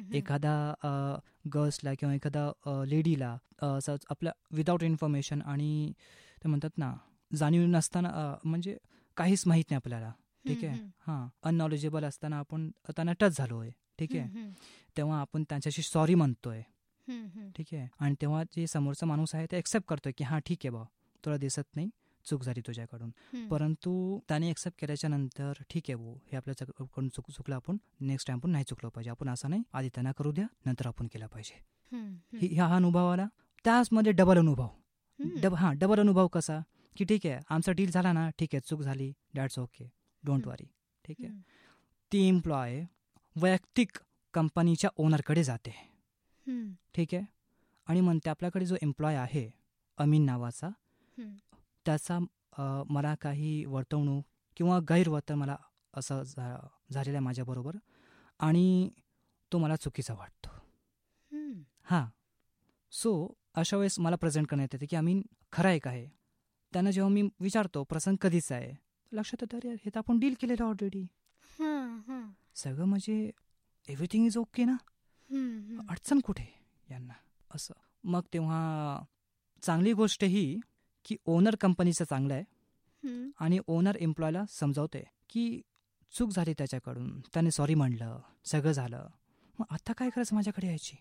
S4: एखादा गर्ल्सला किंवा एखादा लेडीला आपल्या विदाऊट इन्फॉर्मेशन आणि ते म्हणतात ना जाणीव नसताना, म्हणजे काहीच माहीत नाही आपल्याला, ठीक आहे, हां, अननॉलेजेबल असताना आपण त्यांना टच झालोय, ठीक आहे, तेव्हा आपण त्यांच्याशी सॉरी म्हणतोय, ठीक आहे, आणि तेव्हा जे समोरचा माणूस आहे ते एक्सेप्ट करतोय की हां ठीक आहे बा, तुला दिसत नाही, चूक झाली तुझ्याकडून. परंतु त्याने एक्सेप्ट केल्याच्या नंतर ठीक आहे भाऊ, हे आपल्याकडून चुकलं, आपण नेक्स्ट टाइम पण नाही चुकलं पाहिजे, आपण असं नाही, आधी त्यांना करू द्या नंतर आपण केलं पाहिजे. ह्या अनुभव आला. त्याचमध्ये डबल अनुभव. डबल अनुभव कसा की ठीक आहे, आमचा डील झाला ना, ठीक आहे, चूक झाली, दॅट्स ओके, डोंट वरी, ठीक आहे. ती एम्प्लॉय वैयक्तिक कंपनीच्या ओनरकडे जाते, ठीक आहे, आणि म्हणते आपल्याकडे जो एम्प्लॉय आहे अमीन नावाचा, त्याचा मला काही वर्तवणूक किंवा गैरवर्तन मला असं झालेलं आहे माझ्याबरोबर, आणि तो मला चुकीचा वाटतो. हां, सो अशा वेळेस मला प्रेझेंट करण्यात येते की अमीन खरं आहे काय. त्यांना जेव्हा मी विचारतो प्रसंग कधीचा आहे, लक्षात येतं अरे हे तर आपण डील केलेलं ऑलरेडी, सगळं म्हणजे एव्हरीथिंग इज ओके ना, अडचण कुठे यांना असं. मग तेव्हा चांगली गोष्ट ही की ओनर कंपनीचं चांगलं आहे आणि ओनर एम्प्लॉयला समजावते की चूक झाली त्याच्याकडून, त्याने सॉरी म्हणलं, सगळं झालं, मग आता काय करायचं माझ्याकडे यायची.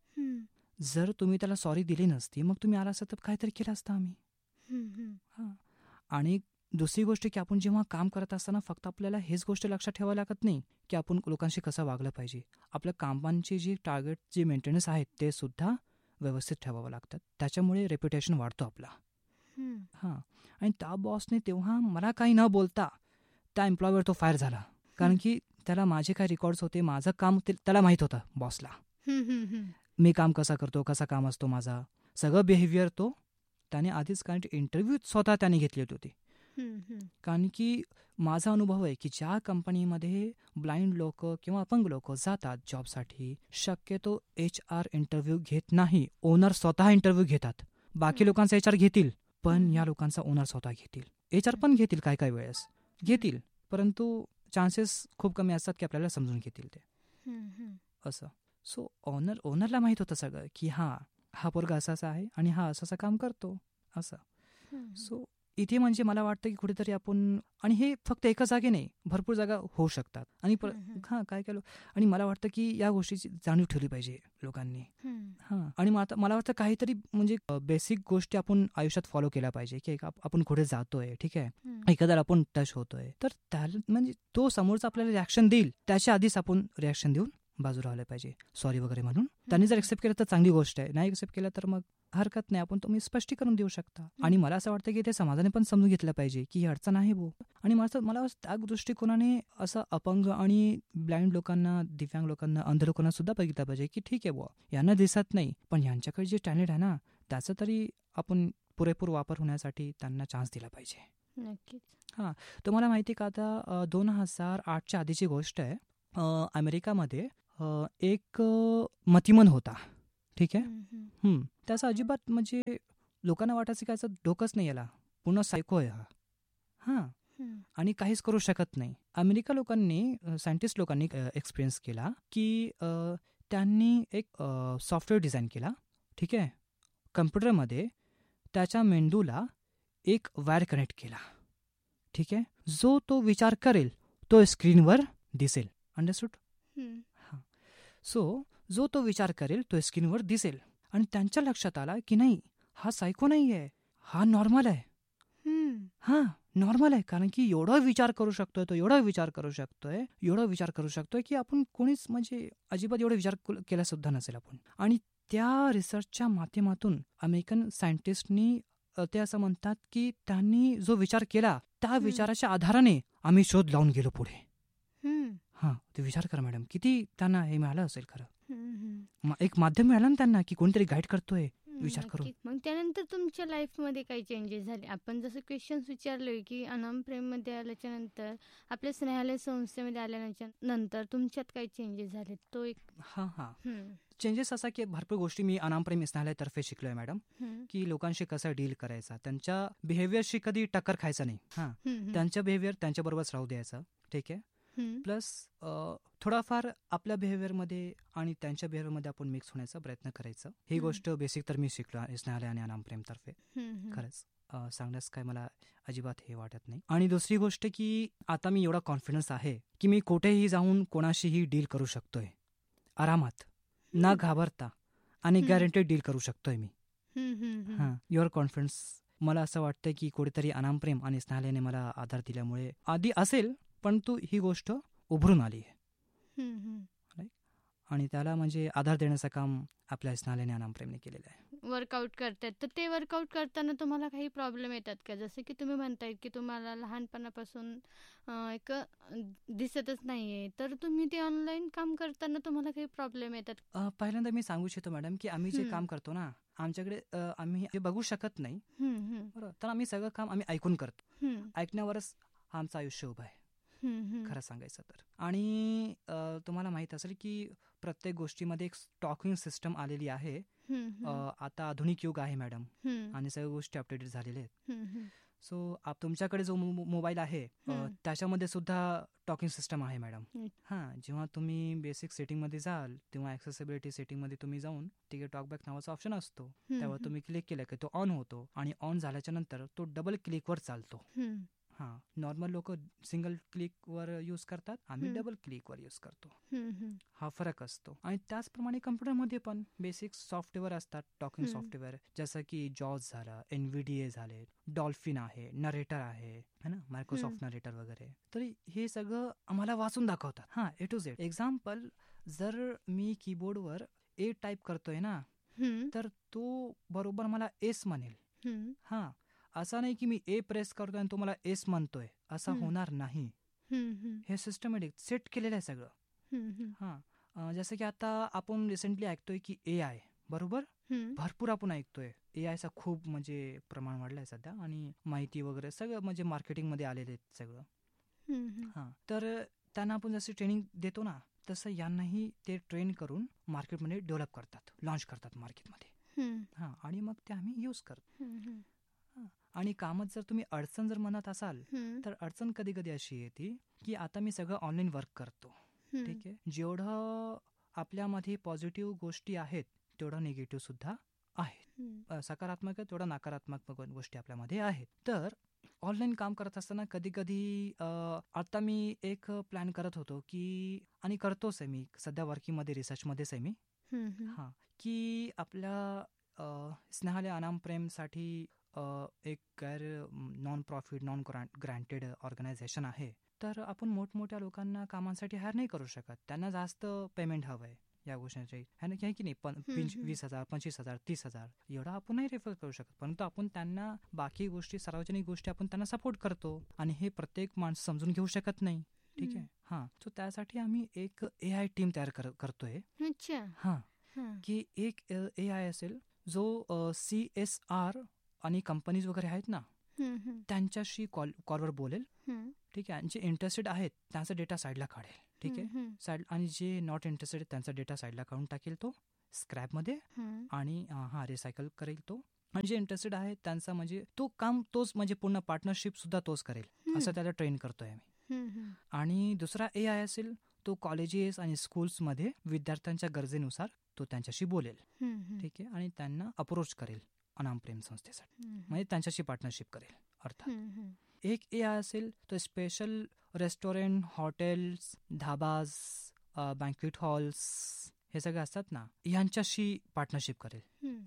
S4: जर तुम्ही त्याला सॉरी दिली नसती, मग तुम्ही आला असता तर काहीतरी केलं असतं आम्ही. हां, आणि दुसरी गोष्ट की आपण जेव्हा काम करत असताना फक्त आपल्याला हेच गोष्ट लक्षात ठेवावी लागत नाही की आपण लोकांशी कसं वागलं पाहिजे. आपल्या कामांचे जे टार्गेट, जे मेंटेनन्स आहेत ते सुद्धा व्यवस्थित ठेवावं लागतात. त्याच्यामुळे रेप्युटेशन वाढतो आपला. हां, आणि त्या बॉसने तेव्हा मला काही न बोलता त्या एम्प्लॉयवर तो फायर झाला, कारण की त्याला माझे काय रेकॉर्ड्स होते, माझं काम त्याला माहीत होतं बॉसला, मी काम कसा करतो, कसा काम असतो माझा, सगळं बिहेवियर तो त्याने आधीच, कारण इंटरव्ह्यू स्वतः त्याने घेतली होती. कारण की माझा अनुभव आहे की ज्या कंपनीमध्ये ब्लाइंड लोक किंवा अपंग लोक जातात जॉबसाठी, शक्यतो HR इंटरव्ह्यू घेत नाही, ओनर स्वतः इंटरव्ह्यू घेतात. बाकी लोकांचा HR घेतील, पण या लोकांचा ओनर स्वतः घेतील. HR पण घेतील, काय काय वेळेस घेतील, परंतु चान्सेस खूप कमी असतात की आपल्याला समजून घेतील ते असं. सो ओनरला माहीत होतं सगळं की हा पोरगा असाचा आहे आणि हा असाचा काम करतो असं. सो इथे म्हणजे मला वाटतं की कुठेतरी आपण, आणि हे फक्त एका जागे नाही, भरपूर जागा होऊ शकतात, आणि काय केलं, आणि मला वाटतं की या गोष्टीची जाणीव ठेवली पाहिजे लोकांनी. हां, आणि मला वाटतं काहीतरी म्हणजे बेसिक गोष्टी आपण आयुष्यात फॉलो केल्या पाहिजे की आपण कुठे जातोय, ठीक आहे, एखाद्याला आपण टच होतोय तर त्याला म्हणजे तो समोरचा आपल्याला रिॲक्शन देईल त्याच्या आधीच आपण रिॲक्शन देऊन बाजू राहिलं पाहिजे, सॉरी वगैरे म्हणून. त्यांनी जर एक्सेप्ट केलं तर चांगली गोष्ट आहे, नाही एक्सेप्ट केलं तर मग हरकत नाही, आपण तुम्ही स्पष्टीकरण देऊ शकता. आणि मला असं वाटतं की ते समाजाने पण समजून घेतलं पाहिजे की ही अडचण आहे भाऊ. आणि मला त्या दृष्टिकोनाने असं अपंग आणि ब्लाइंड लोकांना, दिव्यांग लोकांना, अंध लोकांना सुद्धा बघितलं पाहिजे की ठीक आहे बुवा, यांना दिसत नाही पण यांच्याकडे जे टॅलेंट आहे ना, त्याचा तरी आपण पुरेपूर वापर होण्यासाठी त्यांना चान्स दिला पाहिजे.
S3: नक्कीच.
S4: हां, तुम्हाला माहिती का, आता 2008च्या आधीची गोष्ट आहे, अमेरिकामध्ये एक मतिमंद होता. ठीक आहे. त्याचा अजिबात म्हणजे लोकांना वाटायचं की याचं डोकंच नाही, याला पूर्ण सायको आहे हा. आणि काहीच करू शकत नाही. अमेरिका लोकांनी, सायंटिस्ट लोकांनी एक्सपिरियन्स केला की त्यांनी एक सॉफ्टवेअर डिझाईन केला. ठीक आहे. कम्प्युटरमध्ये त्याच्या मेंदूला एक वायर कनेक्ट केला. ठीक आहे. जो तो विचार करेल तो स्क्रीनवर दिसेल. अंडरस्टूड? सो जो तो विचार करेल तो स्क्रीनवर दिसेल. आणि त्यांच्या लक्षात आला की नाही, हा सायको नाही आहे, हा नॉर्मल आहे. नॉर्मल आहे. कारण की एवढा विचार करू शकतोय तो, एवढा विचार करू शकतोय की आपण कोणीच म्हणजे अजिबात एवढा विचार केला सुद्धा नसेल आपण. आणि त्या रिसर्चच्या माध्यमातून अमेरिकन सायंटिस्टनी ते असं म्हणतात की त्यांनी जो विचार केला त्या विचाराच्या आधाराने आम्ही शोध लावून गेलो पुढे. ते विचार करा मॅडम, किती त्यांना हे मिळालं असेल खरं. एक माध्यम मिळालं ना त्यांना की कोणतरी गाईड करतोय विचार करून.
S3: मग त्यानंतर तुमच्या लाईफ मध्ये काही चेंजेस झाले? आपण जसं क्वेश्चन्स विचारलोय की अनाम प्रेम मध्ये आल्याच्या नंतर, आपल्या स्नेहालय संस्थेमध्ये आल्याच्या नंतर तुमच्यात काही चेंजेस झाले? तो एक
S4: चेंजेस असा की भरपूर गोष्टी मी अनाम प्रेम स्नेहालयतर्फे शिकलोय मॅडम. की लोकांशी कसं डील करायचा, त्यांच्या बिहेवियरशी कधी टक्कर खायचं नाही. त्यांच्या बिहेवियर त्यांच्याबरोबरच राहू द्यायचं. ठीक आहे. प्लस थोडाफार आपल्या बिहेवियरमध्ये आणि त्यांच्या बिहेवियरमध्ये आपण मिक्स होण्याचा प्रयत्न करायचा. ही गोष्ट बेसिक तर मी शिकलो स्नेहालय आणि अनाम प्रेम तर्फे. खरंच सांगण्यास काय मला अजिबात हे वाटत नाही. आणि दुसरी गोष्ट की आता मी एवढा कॉन्फिडन्स आहे की मी कुठेही जाऊन कोणाशीही डील करू शकतोय आरामात, न घाबरता, आणि गॅरंटेड डील करू शकतोय मी. युअर कॉन्फिडन्स मला असं वाटतं की कुठेतरी अनाम प्रेम आणि स्नेहालयने मला आधार दिल्यामुळे, आधी असेल पण तू ही गोष्ट उभरून आली आहे. आणि त्याला म्हणजे आधार देण्याचं काम आपल्या स्नेहालयने अनाम प्रेमने केलेलं आहे.
S3: वर्कआउट करतात तर ते वर्कआउट करताना तुम्हाला काही प्रॉब्लेम येतात का? जसं की तुम्ही म्हणताय की तुम्हाला लहानपणापासून एक दिसतच नाहीये, तर तुम्ही ते ऑनलाईन काम करताना तुम्हाला काही प्रॉब्लेम येतात?
S4: पहिल्यांदा मी सांगू इच्छितो मॅडम की आम्ही जे काम करतो ना, आमच्याकडे आम्ही हे बघू शकत नाही, बरोबर, तर आम्ही सगळं काम आम्ही ऐकून करतो. ऐकण्यावरच आमचं आयुष्य उभं आहे खरं सांगायचं तर. आणि तुम्हाला माहित असेल की प्रत्येक गोष्टीमध्ये एक टॉकिंग सिस्टम आलेली आहे. आता आधुनिक युग आहे मॅडम, आणि सगळ्या गोष्टी अपडेटेड झालेल्या आहेत. सो तुमच्याकडे जो मोबाईल आहे त्याच्यामध्ये सुद्धा टॉकिंग सिस्टम आहे मॅडम. जेव्हा तुम्ही बेसिक सेटिंग मध्ये जाल तेव्हा ऍक्सेसिबिलिटी सेटिंग मध्ये तुम्ही जाऊन तिथे टॉकबॅक नावाचा ऑप्शन असतो. त्यावर तुम्ही क्लिक केलं की तो ऑन होतो, आणि ऑन झाल्याच्या नंतर तो डबल क्लिकवर चालतो. नॉर्मल लोक सिंगल क्लिकवर यूज करतात, आम्ही डबल क्लिकवर यूज करतो. हा फरक असतो. आणि त्याचप्रमाणे कम्प्युटरमध्ये पण बेसिक सॉफ्टवेअर असतात, टॉकिंग सॉफ्टवेअर, जसं की जॉज झालं, NVDA झाले, डॉल्फिन आहे, नरेटर आहे ना, मायक्रोसॉफ्ट नरेटर वगैरे. तर हे सगळं आम्हाला वाचून दाखवतात. A to Z. एक्झाम्पल, जर मी कीबोर्डवर A टाईप करतोय ना, तर तो बरोबर मला S म्हणेल. असं नाही की मी A प्रेस करतोय आणि तो मला S म्हणतोय, असं होणार नाही. हे सिस्टमॅटिक सेट केलेलं आहे सगळं. जसं की आता आपण रिसेंटली ऐकतोय की AI, बरोबर, भरपूर आपण ऐकतोय. AIचा खूप म्हणजे प्रमाण वाढलंय सध्या, आणि माहिती वगैरे सगळं म्हणजे मार्केटिंग मध्ये आलेले आहेत सगळं. तर त्यांना आपण जसं ट्रेनिंग देतो ना, तसं यांनाही ते ट्रेन करून मार्केटमध्ये डेव्हलप करतात, लॉन्च करतात मार्केटमध्ये. आणि मग ते आम्ही यूज करतो. आणि कामात जर तुम्ही अडचण जर म्हणत असाल, तर अडचण कधी कधी अशी येते की आता मी सगळं ऑनलाईन वर्क करतो. ठीक आहे. जेवढं आपल्यामध्ये पॉझिटिव्ह गोष्टी आहेत तेवढं निगेटिव्ह सुद्धा आहेत. सकारात्मक आहे तेवढा नकारात्मक गोष्टी आपल्यामध्ये आहेत. तर ऑनलाईन काम करत असताना कधी कधी आता मी एक प्लॅन करत होतो की, आणि करतोच आहे मी सध्या, वर्किंगमध्ये रिसर्चमध्येच आहे मी, की आपल्या स्नेहालय अनाम प्रेमसाठी एक गैर non profit, non granted organisation आहे. तर आपण मोठमोठ्या लोकांना कामांसाठी हायर नाही करू शकत, त्यांना जास्त पेमेंट हवंय या गोष्टींची, है की नाही. 20,000, 25,000, 30,000 एवढा आपण नाही रेफर करू शकत, परंतु आपण त्यांना बाकी गोष्टी, सार्वजनिक गोष्टी आपण त्यांना सपोर्ट करतो, आणि हे प्रत्येक माणूस समजून घेऊ शकत नाही. ठीक आहे. सो त्यासाठी आम्ही एक AI टीम तयार करतोय. की एक AI असेल जो CSR आणि कंपनीज वगैरे आहेत ना, त्यांच्याशी कॉलवर बोलेल, ठीक आहे. आणि जे इंटरेस्टेड आहेत त्यांचा डेटा साईडला काढेल, ठीक आहे, साईड. आणि जे नॉट इंटरेस्टेड त्यांचा डेटा साईडला काढून टाकेल तो स्क्रॅपमध्ये आणि रिसायकल करेल तो. आणि जे इंटरेस्टेड आहे त्यांचा म्हणजे तो काम तोच, म्हणजे पूर्ण पार्टनरशिप सुद्धा तोच करेल, असं त्याला ट्रेन करतोय आम्ही. आणि दुसरा AI असेल, तो कॉलेजेस आणि स्कूल्समध्ये विद्यार्थ्यांच्या गरजेनुसार तो त्यांच्याशी बोलेल, ठीक आहे, आणि त्यांना अप्रोच करेल अनाम प्रेम संस्थेसाठी, म्हणजे त्यांच्याशी पार्टनरशिप करेल अर्थात. एक AI असेल तो special restaurant, hotels, धाबाज, banquet halls हे सगळे असतात ना, यांच्याशी पार्टनरशिप करेल.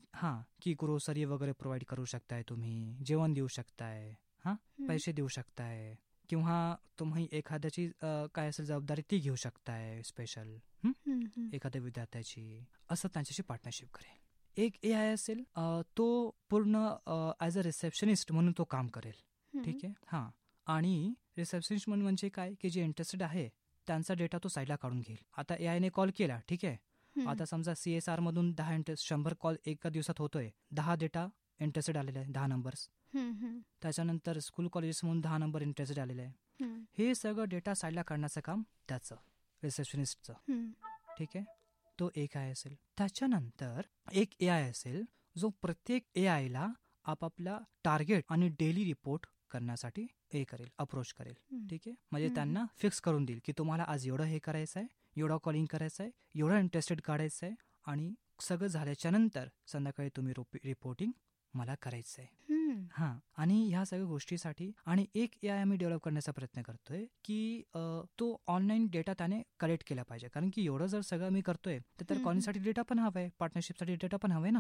S4: की ग्रोसरी वगैरे प्रोव्हाइड करू शकताय, तुम्ही जेवण देऊ शकताय, पैसे देऊ शकताय, किंवा तुम्ही एखाद्याची काय असेल जबाबदारी ती घेऊ शकताय स्पेशल एखाद्या विद्यार्थ्याची, असं त्यांच्याशी पार्टनरशिप करेल. एक AI असेल तो पूर्ण ॲज अ रिसेप्शनिस्ट म्हणून तो काम करेल, ठीक आहे. आणि रिसेप्शनिस्ट म्हणजे काय, की जे इंटरेस्टेड आहे त्यांचा डेटा तो साईडला काढून घेईल. आता AI ने कॉल केला, ठीक आहे, आता समजा CSR मधून 100 कॉल एका दिवसात होतोय, 10 डेटा इंटरेस्टेड आलेले आहे, 10 नंबर्स. त्याच्यानंतर स्कूल कॉलेजेस म्हणून 10 नंबर इंटरेस्टेड आलेले आहे. हे सगळं डेटा साईडला काढण्याचं काम त्याचं रिसेप्शनिस्टचं, ठीक आहे. तो एक AI असेल. त्याच्यानंतर एक AI असेल जो प्रत्येक AI ला आपापला टार्गेट आणि डेली रिपोर्ट करण्यासाठी करेल, अप्रोच करेल, ठीक आहे. म्हणजे त्यांना फिक्स करून देईल की तुम्हाला आज एवढं हे करायचं आहे, एवढा कॉलिंग करायचं आहे, एवढं इंटरेस्टेड काढायचं आहे, आणि सगळं झाल्याच्या नंतर संध्याकाळी तुम्ही रिपोर्टिंग मला करायचं आहे. आणि ह्या सगळ्या गोष्टीसाठी आणि एक AI आम्ही डेव्हलप करण्याचा प्रयत्न करतोय की तो ऑनलाईन डेटा त्याने कलेक्ट केला पाहिजे. कारण की एवढं जर सगळं मी करतोय तर कॉलिंगसाठी डेटा पण हवाय, पार्टनरशिपसाठी डेटा पण हवाय ना.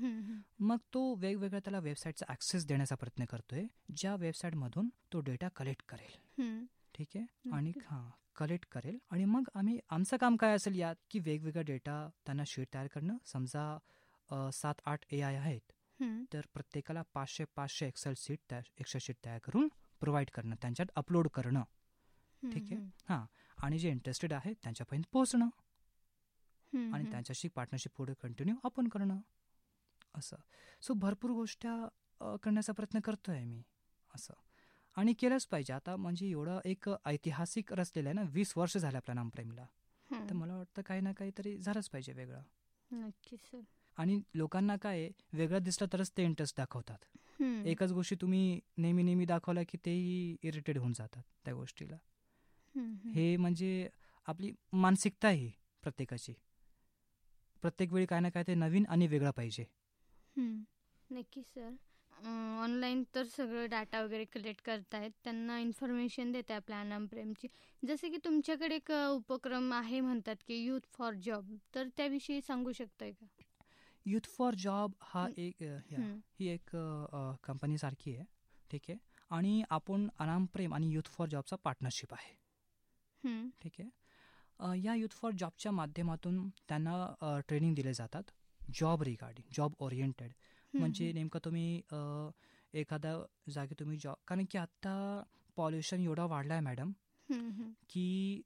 S4: मग तो वेगवेगळ्या त्याला वेबसाईटचा ऍक्सेस देण्याचा प्रयत्न करतोय, ज्या वेबसाईट मधून तो डेटा कलेक्ट करेल, ठीक आहे. आणि कलेक्ट करेल. आणि मग आमचं काम काय असेल यात, की वेगवेगळा डेटा त्यांना शीट तयार करणं. समजा 7-8 AI आहेत, तर प्रत्येकाला 500 एक्सेल शीट तयार करून प्रोव्हाइड करणं, त्यांच्यात अपलोड करणं, ठीक आहे. आणि जे इंटरेस्टेड आहे त्यांच्यापर्यंत पोहोचणं आणि त्यांच्याशी पार्टनरशिप पुढे कंटिन्यू आपण करणं, असं. सो भरपूर गोष्टी करण्याचा प्रयत्न करतोय मी, असं. आणि केलंच पाहिजे आता, म्हणजे एवढं एक ऐतिहासिक रचलेलं आहे ना, 20 वर्ष झाले आपल्या नाम प्रेमला, तर मला वाटतं काही ना काहीतरी झालंच पाहिजे वेगळं.
S3: नक्की सर.
S4: आणि लोकांना काय वेगळं दिसलं तरच ते इंटरेस्ट दाखवतात. एकच गोष्टी तुम्ही नेहमी दाखवल्या की तेही इरिटेट होऊन जातात त्या गोष्टीला. हे म्हणजे आपली मानसिकता आहे प्रत्येकाची, प्रत्येक वेळी काय ना काय ते नवीन आणि वेगळं पाहिजे.
S3: नक्की सर. ऑनलाईन तर सगळं डाटा वगैरे कलेक्ट करतायत, त्यांना इन्फॉर्मेशन देत आहे आपल्या अनाम प्रेमची. जसे की तुमच्याकडे एक उपक्रम आहे म्हणतात की युथ फॉर जॉब, तर त्याविषयी सांगू शकताय का?
S4: युथ फॉर जॉब ही एक कंपनी सारखी आहे, ठीक आहे. आणि आपण अनाम प्रेम आणि युथ फॉर जॉबचा पार्टनरशिप आहे, ठीक आहे. या युथ फॉर जॉबच्या माध्यमातून त्यांना ट्रेनिंग दिले जातात जॉब रिगार्डिंग, जॉब ओरिएंटेड. म्हणजे नेमकं तुम्ही एखाद्या जागी तुम्ही जॉब, कारण की आता पॉल्युशन एवढा वाढला आहे मॅडम, की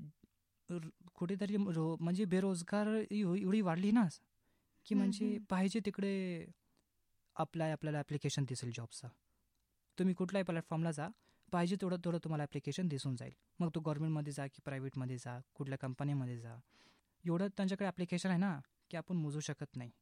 S4: कुठेतरी म्हणजे बेरोजगार एवढी वाढली ना, की म्हणजे पाहिजे तिकडे आपल्याला ॲप्लिकेशन दिसेल जॉबचा. तुम्ही कुठल्याही प्लॅटफॉर्मला जा, पाहिजे तेवढं तुम्हाला ॲप्लिकेशन दिसून जाईल. मग तो गव्हर्नमेंटमध्ये जा की प्रायव्हेटमध्ये जा, कुठल्या कंपनीमध्ये जा, एवढं त्यांच्याकडे ॲप्लिकेशन आहे ना की आपण मोजू शकत नाही.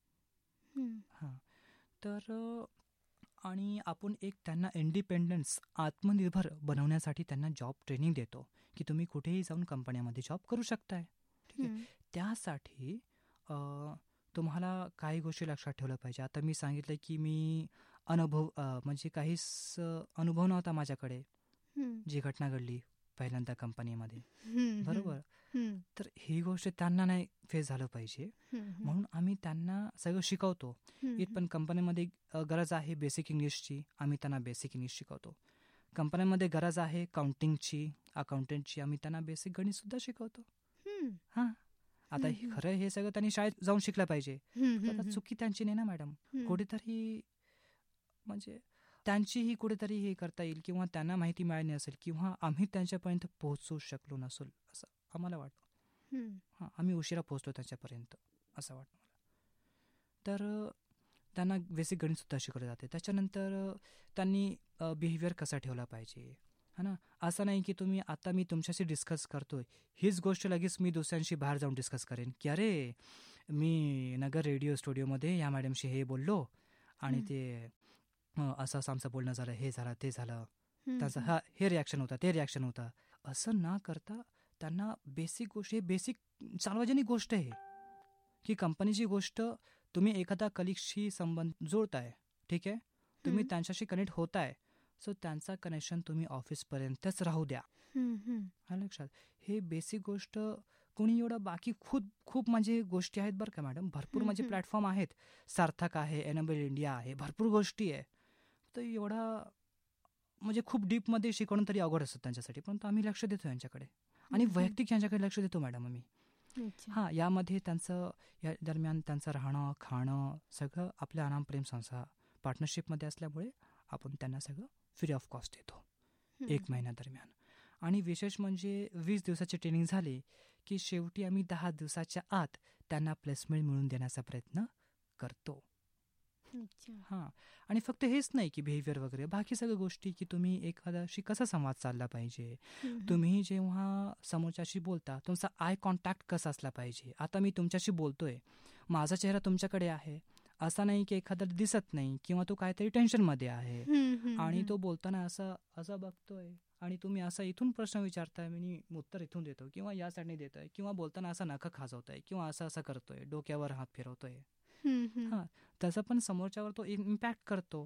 S4: तर आणि आपण एक त्यांना इंडिपेंडन्स, आत्मनिर्भर बनवण्यासाठी त्यांना जॉब ट्रेनिंग देतो की तुम्ही कुठेही जाऊन कंपन्यामध्ये जॉब करू शकताय, ठीक आहे. त्यासाठी तुम्हाला काही गोष्टी लक्षात ठेवल्या पाहिजे. आता मी सांगितलं की मी म्हणजे काहीच अनुभव नव्हता माझ्याकडे, जी घटना घडली पहिल्यांदा कंपनीमध्ये, बरोबर. तर ही गोष्ट त्यांना नाही फेस झालं पाहिजे म्हणून आम्ही त्यांना सगळं शिकवतो. इथपण कंपनीमध्ये गरज आहे बेसिक इंग्लिशची, आम्ही त्यांना बेसिक इंग्लिश शिकवतो. कंपन्यांमध्ये गरज आहे काउंटिंगची, अकाउंटंटची, आम्ही त्यांना बेसिक गणित सुद्धा शिकवतो. आता खरं हे सगळं त्यांनी शाळेत जाऊन शिकलं पाहिजे. आता चुकी त्यांची नाही ना मॅडम, कुठेतरी म्हणजे त्यांचीही कुठेतरी हे करता येईल, किंवा त्यांना माहिती मिळाली असेल, किंवा आम्ही त्यांच्यापर्यंत पोहोचू शकलो नसेल असं आम्हाला वाटतं. आम्ही उशिरा पोहोचतो त्यांच्यापर्यंत असं वाटतं मला. तर त्यांना बेसिक गणित सुद्धा शिकवलं जाते. त्याच्यानंतर त्यांनी बिहेवियर कसा ठेवला पाहिजे, है ना. असं नाही की आता मी तुमच्याशी डिस्कस करतोय, हीच गोष्ट लगेच मी दुसऱ्यांशी बाहेर जाऊन डिस्कस करेन की अरे मी नगर रेडिओ स्टुडिओमध्ये या मॅडमशी हे बोललो आणि ते असं आमचं बोलणं झालं, हे झालं ते झालं, त्याचं हे रिॲक्शन होता ते रिॲक्शन होता. असं न करता त्यांना बेसिक गोष्ट, हे बेसिक सार्वजनिक गोष्ट आहे की कंपनीची गोष्ट, तुम्ही एखादा कलिगशी संबंध जोडताय, ठीक आहे, तुम्ही त्यांच्याशी कनेक्ट होताय, सो त्यांचा कनेक्शन तुम्ही ऑफिसपर्यंतच राहू द्या. लक्षात. हे बेसिक गोष्ट कोणी एवढं, बाकी खूप म्हणजे गोष्टी आहेत बरं का मॅडम, भरपूर म्हणजे प्लॅटफॉर्म आहेत, सार्थक आहे, एनेबल इंडिया आहे, भरपूर गोष्टी आहे. तर एवढा म्हणजे खूप डीपमध्ये शिकवणं तरी अवघड असतं त्यांच्यासाठी, परंतु आम्ही लक्ष देतो यांच्याकडे आणि वैयक्तिक यांच्याकडे लक्ष देतो मॅडम आम्ही. यामध्ये त्यांचं या दरम्यान त्यांचं राहणं खाणं सगळं आपल्या अनाम प्रेम संस्था पार्टनरशिपमध्ये असल्यामुळे आपण त्यांना सगळं फ्री ऑफ कॉस्ट देतो 1 महिन्यादरम्यान. आणि विशेष म्हणजे 20 दिवसाची ट्रेनिंग झाली की शेवटी आम्ही 10 दिवसाच्या आत त्यांना प्लेसमेंट मिळवून देण्याचा प्रयत्न करतो. आणि फक्त हेच नाही की बिहेवियर वगैरे, बाकी सगळ्या गोष्टी की तुम्ही एखाद्याशी कसा संवाद साधला पाहिजे, तुम्ही जेव्हा समोरच्याशी बोलता तुमचा आय कॉन्टॅक्ट कसा असला पाहिजे. आता मी तुमच्याशी बोलतोय, माझा चेहरा तुमच्याकडे आहे, असा नाही की एखादा दिसत नाही किंवा तो काहीतरी टेन्शनमध्ये आहे आणि तो बोलताना असं बघतोय आणि तुम्ही असा इथून प्रश्न विचारताय, मी उत्तर इथून देतो किंवा या साईडने देतोय किंवा बोलताना असं नखं खाजवतोय किंवा असं करतोय, डोक्यावर हात फिरवतोय, त्याचा पण समोरच्यावर तो इम्पॅक्ट करतो.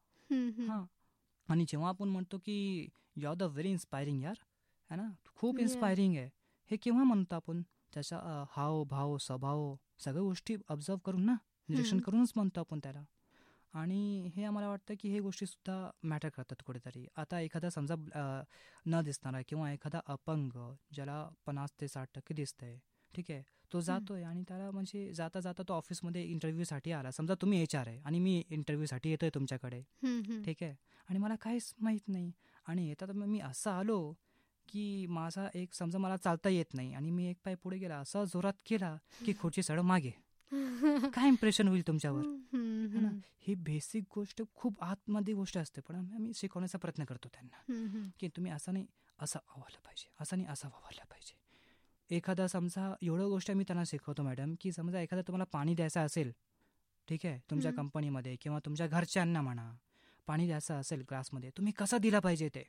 S4: आणि जेव्हा आपण म्हणतो की you R the very inspiring यार, है ना, खूप इन्स्पायरिंग आहे, हे केव्हा म्हणतो आपण, त्याचा हाव भाव स्वभाव सगळ्या गोष्टी ऑब्झर्व करून ना, निरीक्षण करूनच म्हणतो आपण त्याला. आणि हे आम्हाला वाटतं की हे गोष्टी सुद्धा मॅटर करतात कुठेतरी. आता एखादा समजा न दिसणारा किंवा एखादा अपंग ज्याला 50 ते 60% दिसतंय, ठीक आहे, तो जातोय आणि त्याला म्हणजे जाता जाता तो ऑफिसमध्ये इंटरव्ह्यूसाठी आला, समजा तुम्ही HR आहे आणि मी इंटरव्ह्यूसाठी येतोय तुमच्याकडे, ठीक आहे, आणि मला काहीच माहीत नाही आणि येतात मी असं आलो की माझा एक समजा मला चालता येत नाही आणि मी एक पाय पुढे गेला, असा जोरात केला की खुर्ची सड मागे, काय इम्प्रेशन होईल तुमच्यावर. ही बेसिक गोष्ट खूप आतमध्ये गोष्ट असते, पण आम्ही शिकवण्याचा प्रयत्न करतो त्यांना की तुम्ही असं नाही असं वावरलं पाहिजे, असं नाही असं वावरलं पाहिजे. एखादा समजा एवढं गोष्ट मी त्यांना शिकवतो मॅडम की समजा एखादा तुम्हाला पाणी द्यायचं असेल, ठीक आहे, तुमच्या कंपनीमध्ये किंवा तुमच्या घरच्यांना म्हणा पाणी द्यायचं असेल ग्लासमध्ये, तुम्ही कसा दिला पाहिजे ते.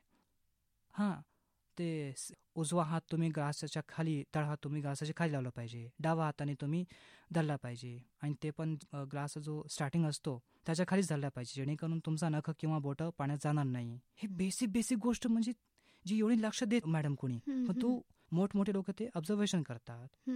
S4: ते उजवा हात तुम्ही ग्लासाच्या खाली, तळहात तुम्ही ग्लासाच्या खाली लावला पाहिजे, डावा हाताने तुम्ही धरला पाहिजे आणि ते पण ग्लास जो स्टार्टिंग असतो त्याच्या खालीच धरला पाहिजे, जेणेकरून तुमचा नख किंवा बोटं पाण्यात जाणार नाही. हे बेसिक गोष्ट म्हणजे जी एवढी लक्ष देत मॅडम कोणी, पण तो मोठमोठे लोक ते ऑब्झर्वेशन करतात.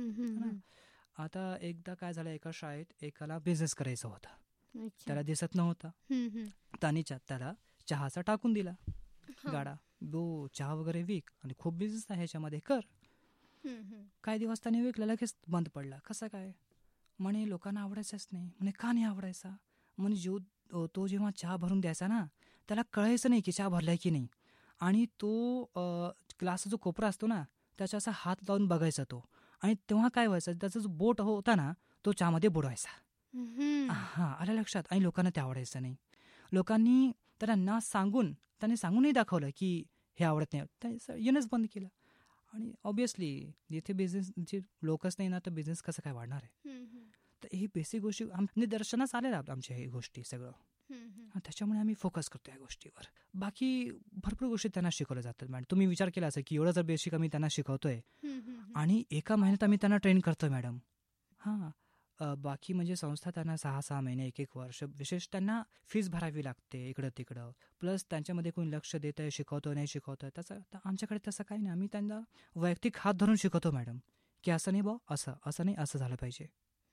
S4: आता एकदा काय झालं, एका शाळेत एकाला बिझनेस करायचा होता, त्याला दिसत नव्हता, त्याला चहाचा टाकून दिला गाडा, दो चहा वगैरे विक आणि खूप बिझनेस आहे ह्याच्यामध्ये कर. काही दिवस त्याने विकला, लगेच बंद पडला. कसं काय म्हणे, लोकांना आवडायचाच नाही. म्हणे का नाही आवडायचा, म्हणजे तो जेव्हा चहा भरून द्यायचा ना, त्याला कळायचं नाही की चहा भरलाय की नाही, आणि तो ग्लासचा जो कोपरा असतो ना त्याचा असा हात लावून बघायचा तो, आणि तेव्हा काय व्हायचं, त्याचा जो बोट होता ना तो चहामध्ये बुडवायचा. आलं लक्षात. आणि लोकांना ते आवडायचं नाही. लोकांनी त्यांना त्याने सांगूनही दाखवलं की हे आवडत नाही, येणंच बंद केलं. आणि ऑब्विसली जिथे बिझनेस जे लोकच नाही ना, तर बिझनेस कसं काय वाढणार आहे. तर ही बेसिक गोष्टी निदर्शनास आलेल्या आमच्या हे गोष्टी सगळं, त्याच्यामुळे आम्ही फोकस करतो या गोष्टीवर. बाकी भरपूर गोष्टी त्यांना शिकवल्या जातात मॅडम. तुम्ही विचार केला असेल की एवढं जर बेसिक आम्ही त्यांना शिकवतोय आणि एका महिन्यात आम्ही त्यांना ट्रेन करतोय मॅडम. बाकी म्हणजे संस्था त्यांना 6 महिने 1 वर्ष विशेष त्यांना फीस भरावी लागते इकडं तिकडं, प्लस त्यांच्यामध्ये कोणी लक्ष देत आहे, शिकवतो नाही शिकवतोय, त्याचं आमच्याकडे तसं काही नाही. आम्ही त्यांना वैयक्तिक हात धरून शिकवतो मॅडम की असं नाही असं नाही, असं झालं पाहिजे.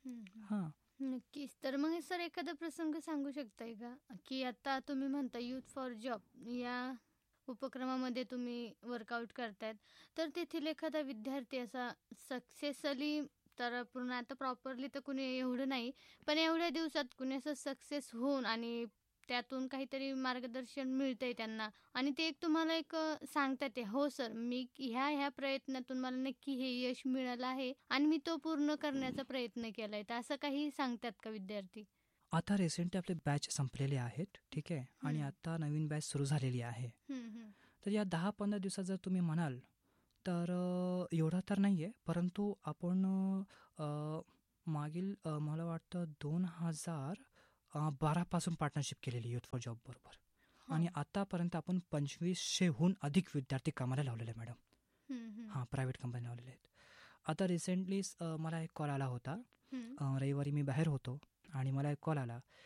S3: नक्कीच. तर मग सर एखादा प्रसंग सांगू शकताय का की आता तुम्ही म्हणता युथ फॉर जॉब या उपक्रमामध्ये तुम्ही वर्कआउट करतायत, तर तेथील एखादा विद्यार्थी असा सक्सेसली, तर पूर्ण आता प्रॉपरली तर कुणी एवढं नाही, पण एवढ्या दिवसात कुणी असं सक्सेस होऊन आणि त्यातून काहीतरी मार्गदर्शन मिळतंय त्यांना आणि ते एक तुम्हाला एक सांगतात ते, हो सर मी ह्या प्रयत्नातून मला नक्की हे यश मिळालं आहे आणि मी तो पूर्ण करण्याचा प्रयत्न केलाय, तर असं काही सांगतात का विद्यार्थी?
S4: आता रिसेंटली आपले बॅच संपलेले आहेत, ठीक आहे, आणि आता नवीन बॅच सुरू झालेली आहे. तर या 10-15 दिवसात जर तुम्ही म्हणाल तर एवढा तर नाही आहे, परंतु आपण मागील मला वाटतं 2012पासून पार्टनरशिप केलेली युथ फॉर जॉब बरोबर. आणि आतापर्यंत आपण 2500हून अधिक विद्यार्थी कामाला लावलेले आहे मॅडम. हां, प्रायव्हेट कंपनी लावलेले आहेत. आता रिसेंटली मला एक कॉल आला होता. रविवारी मी बाहेर होतो आणि मला एक कॉल आला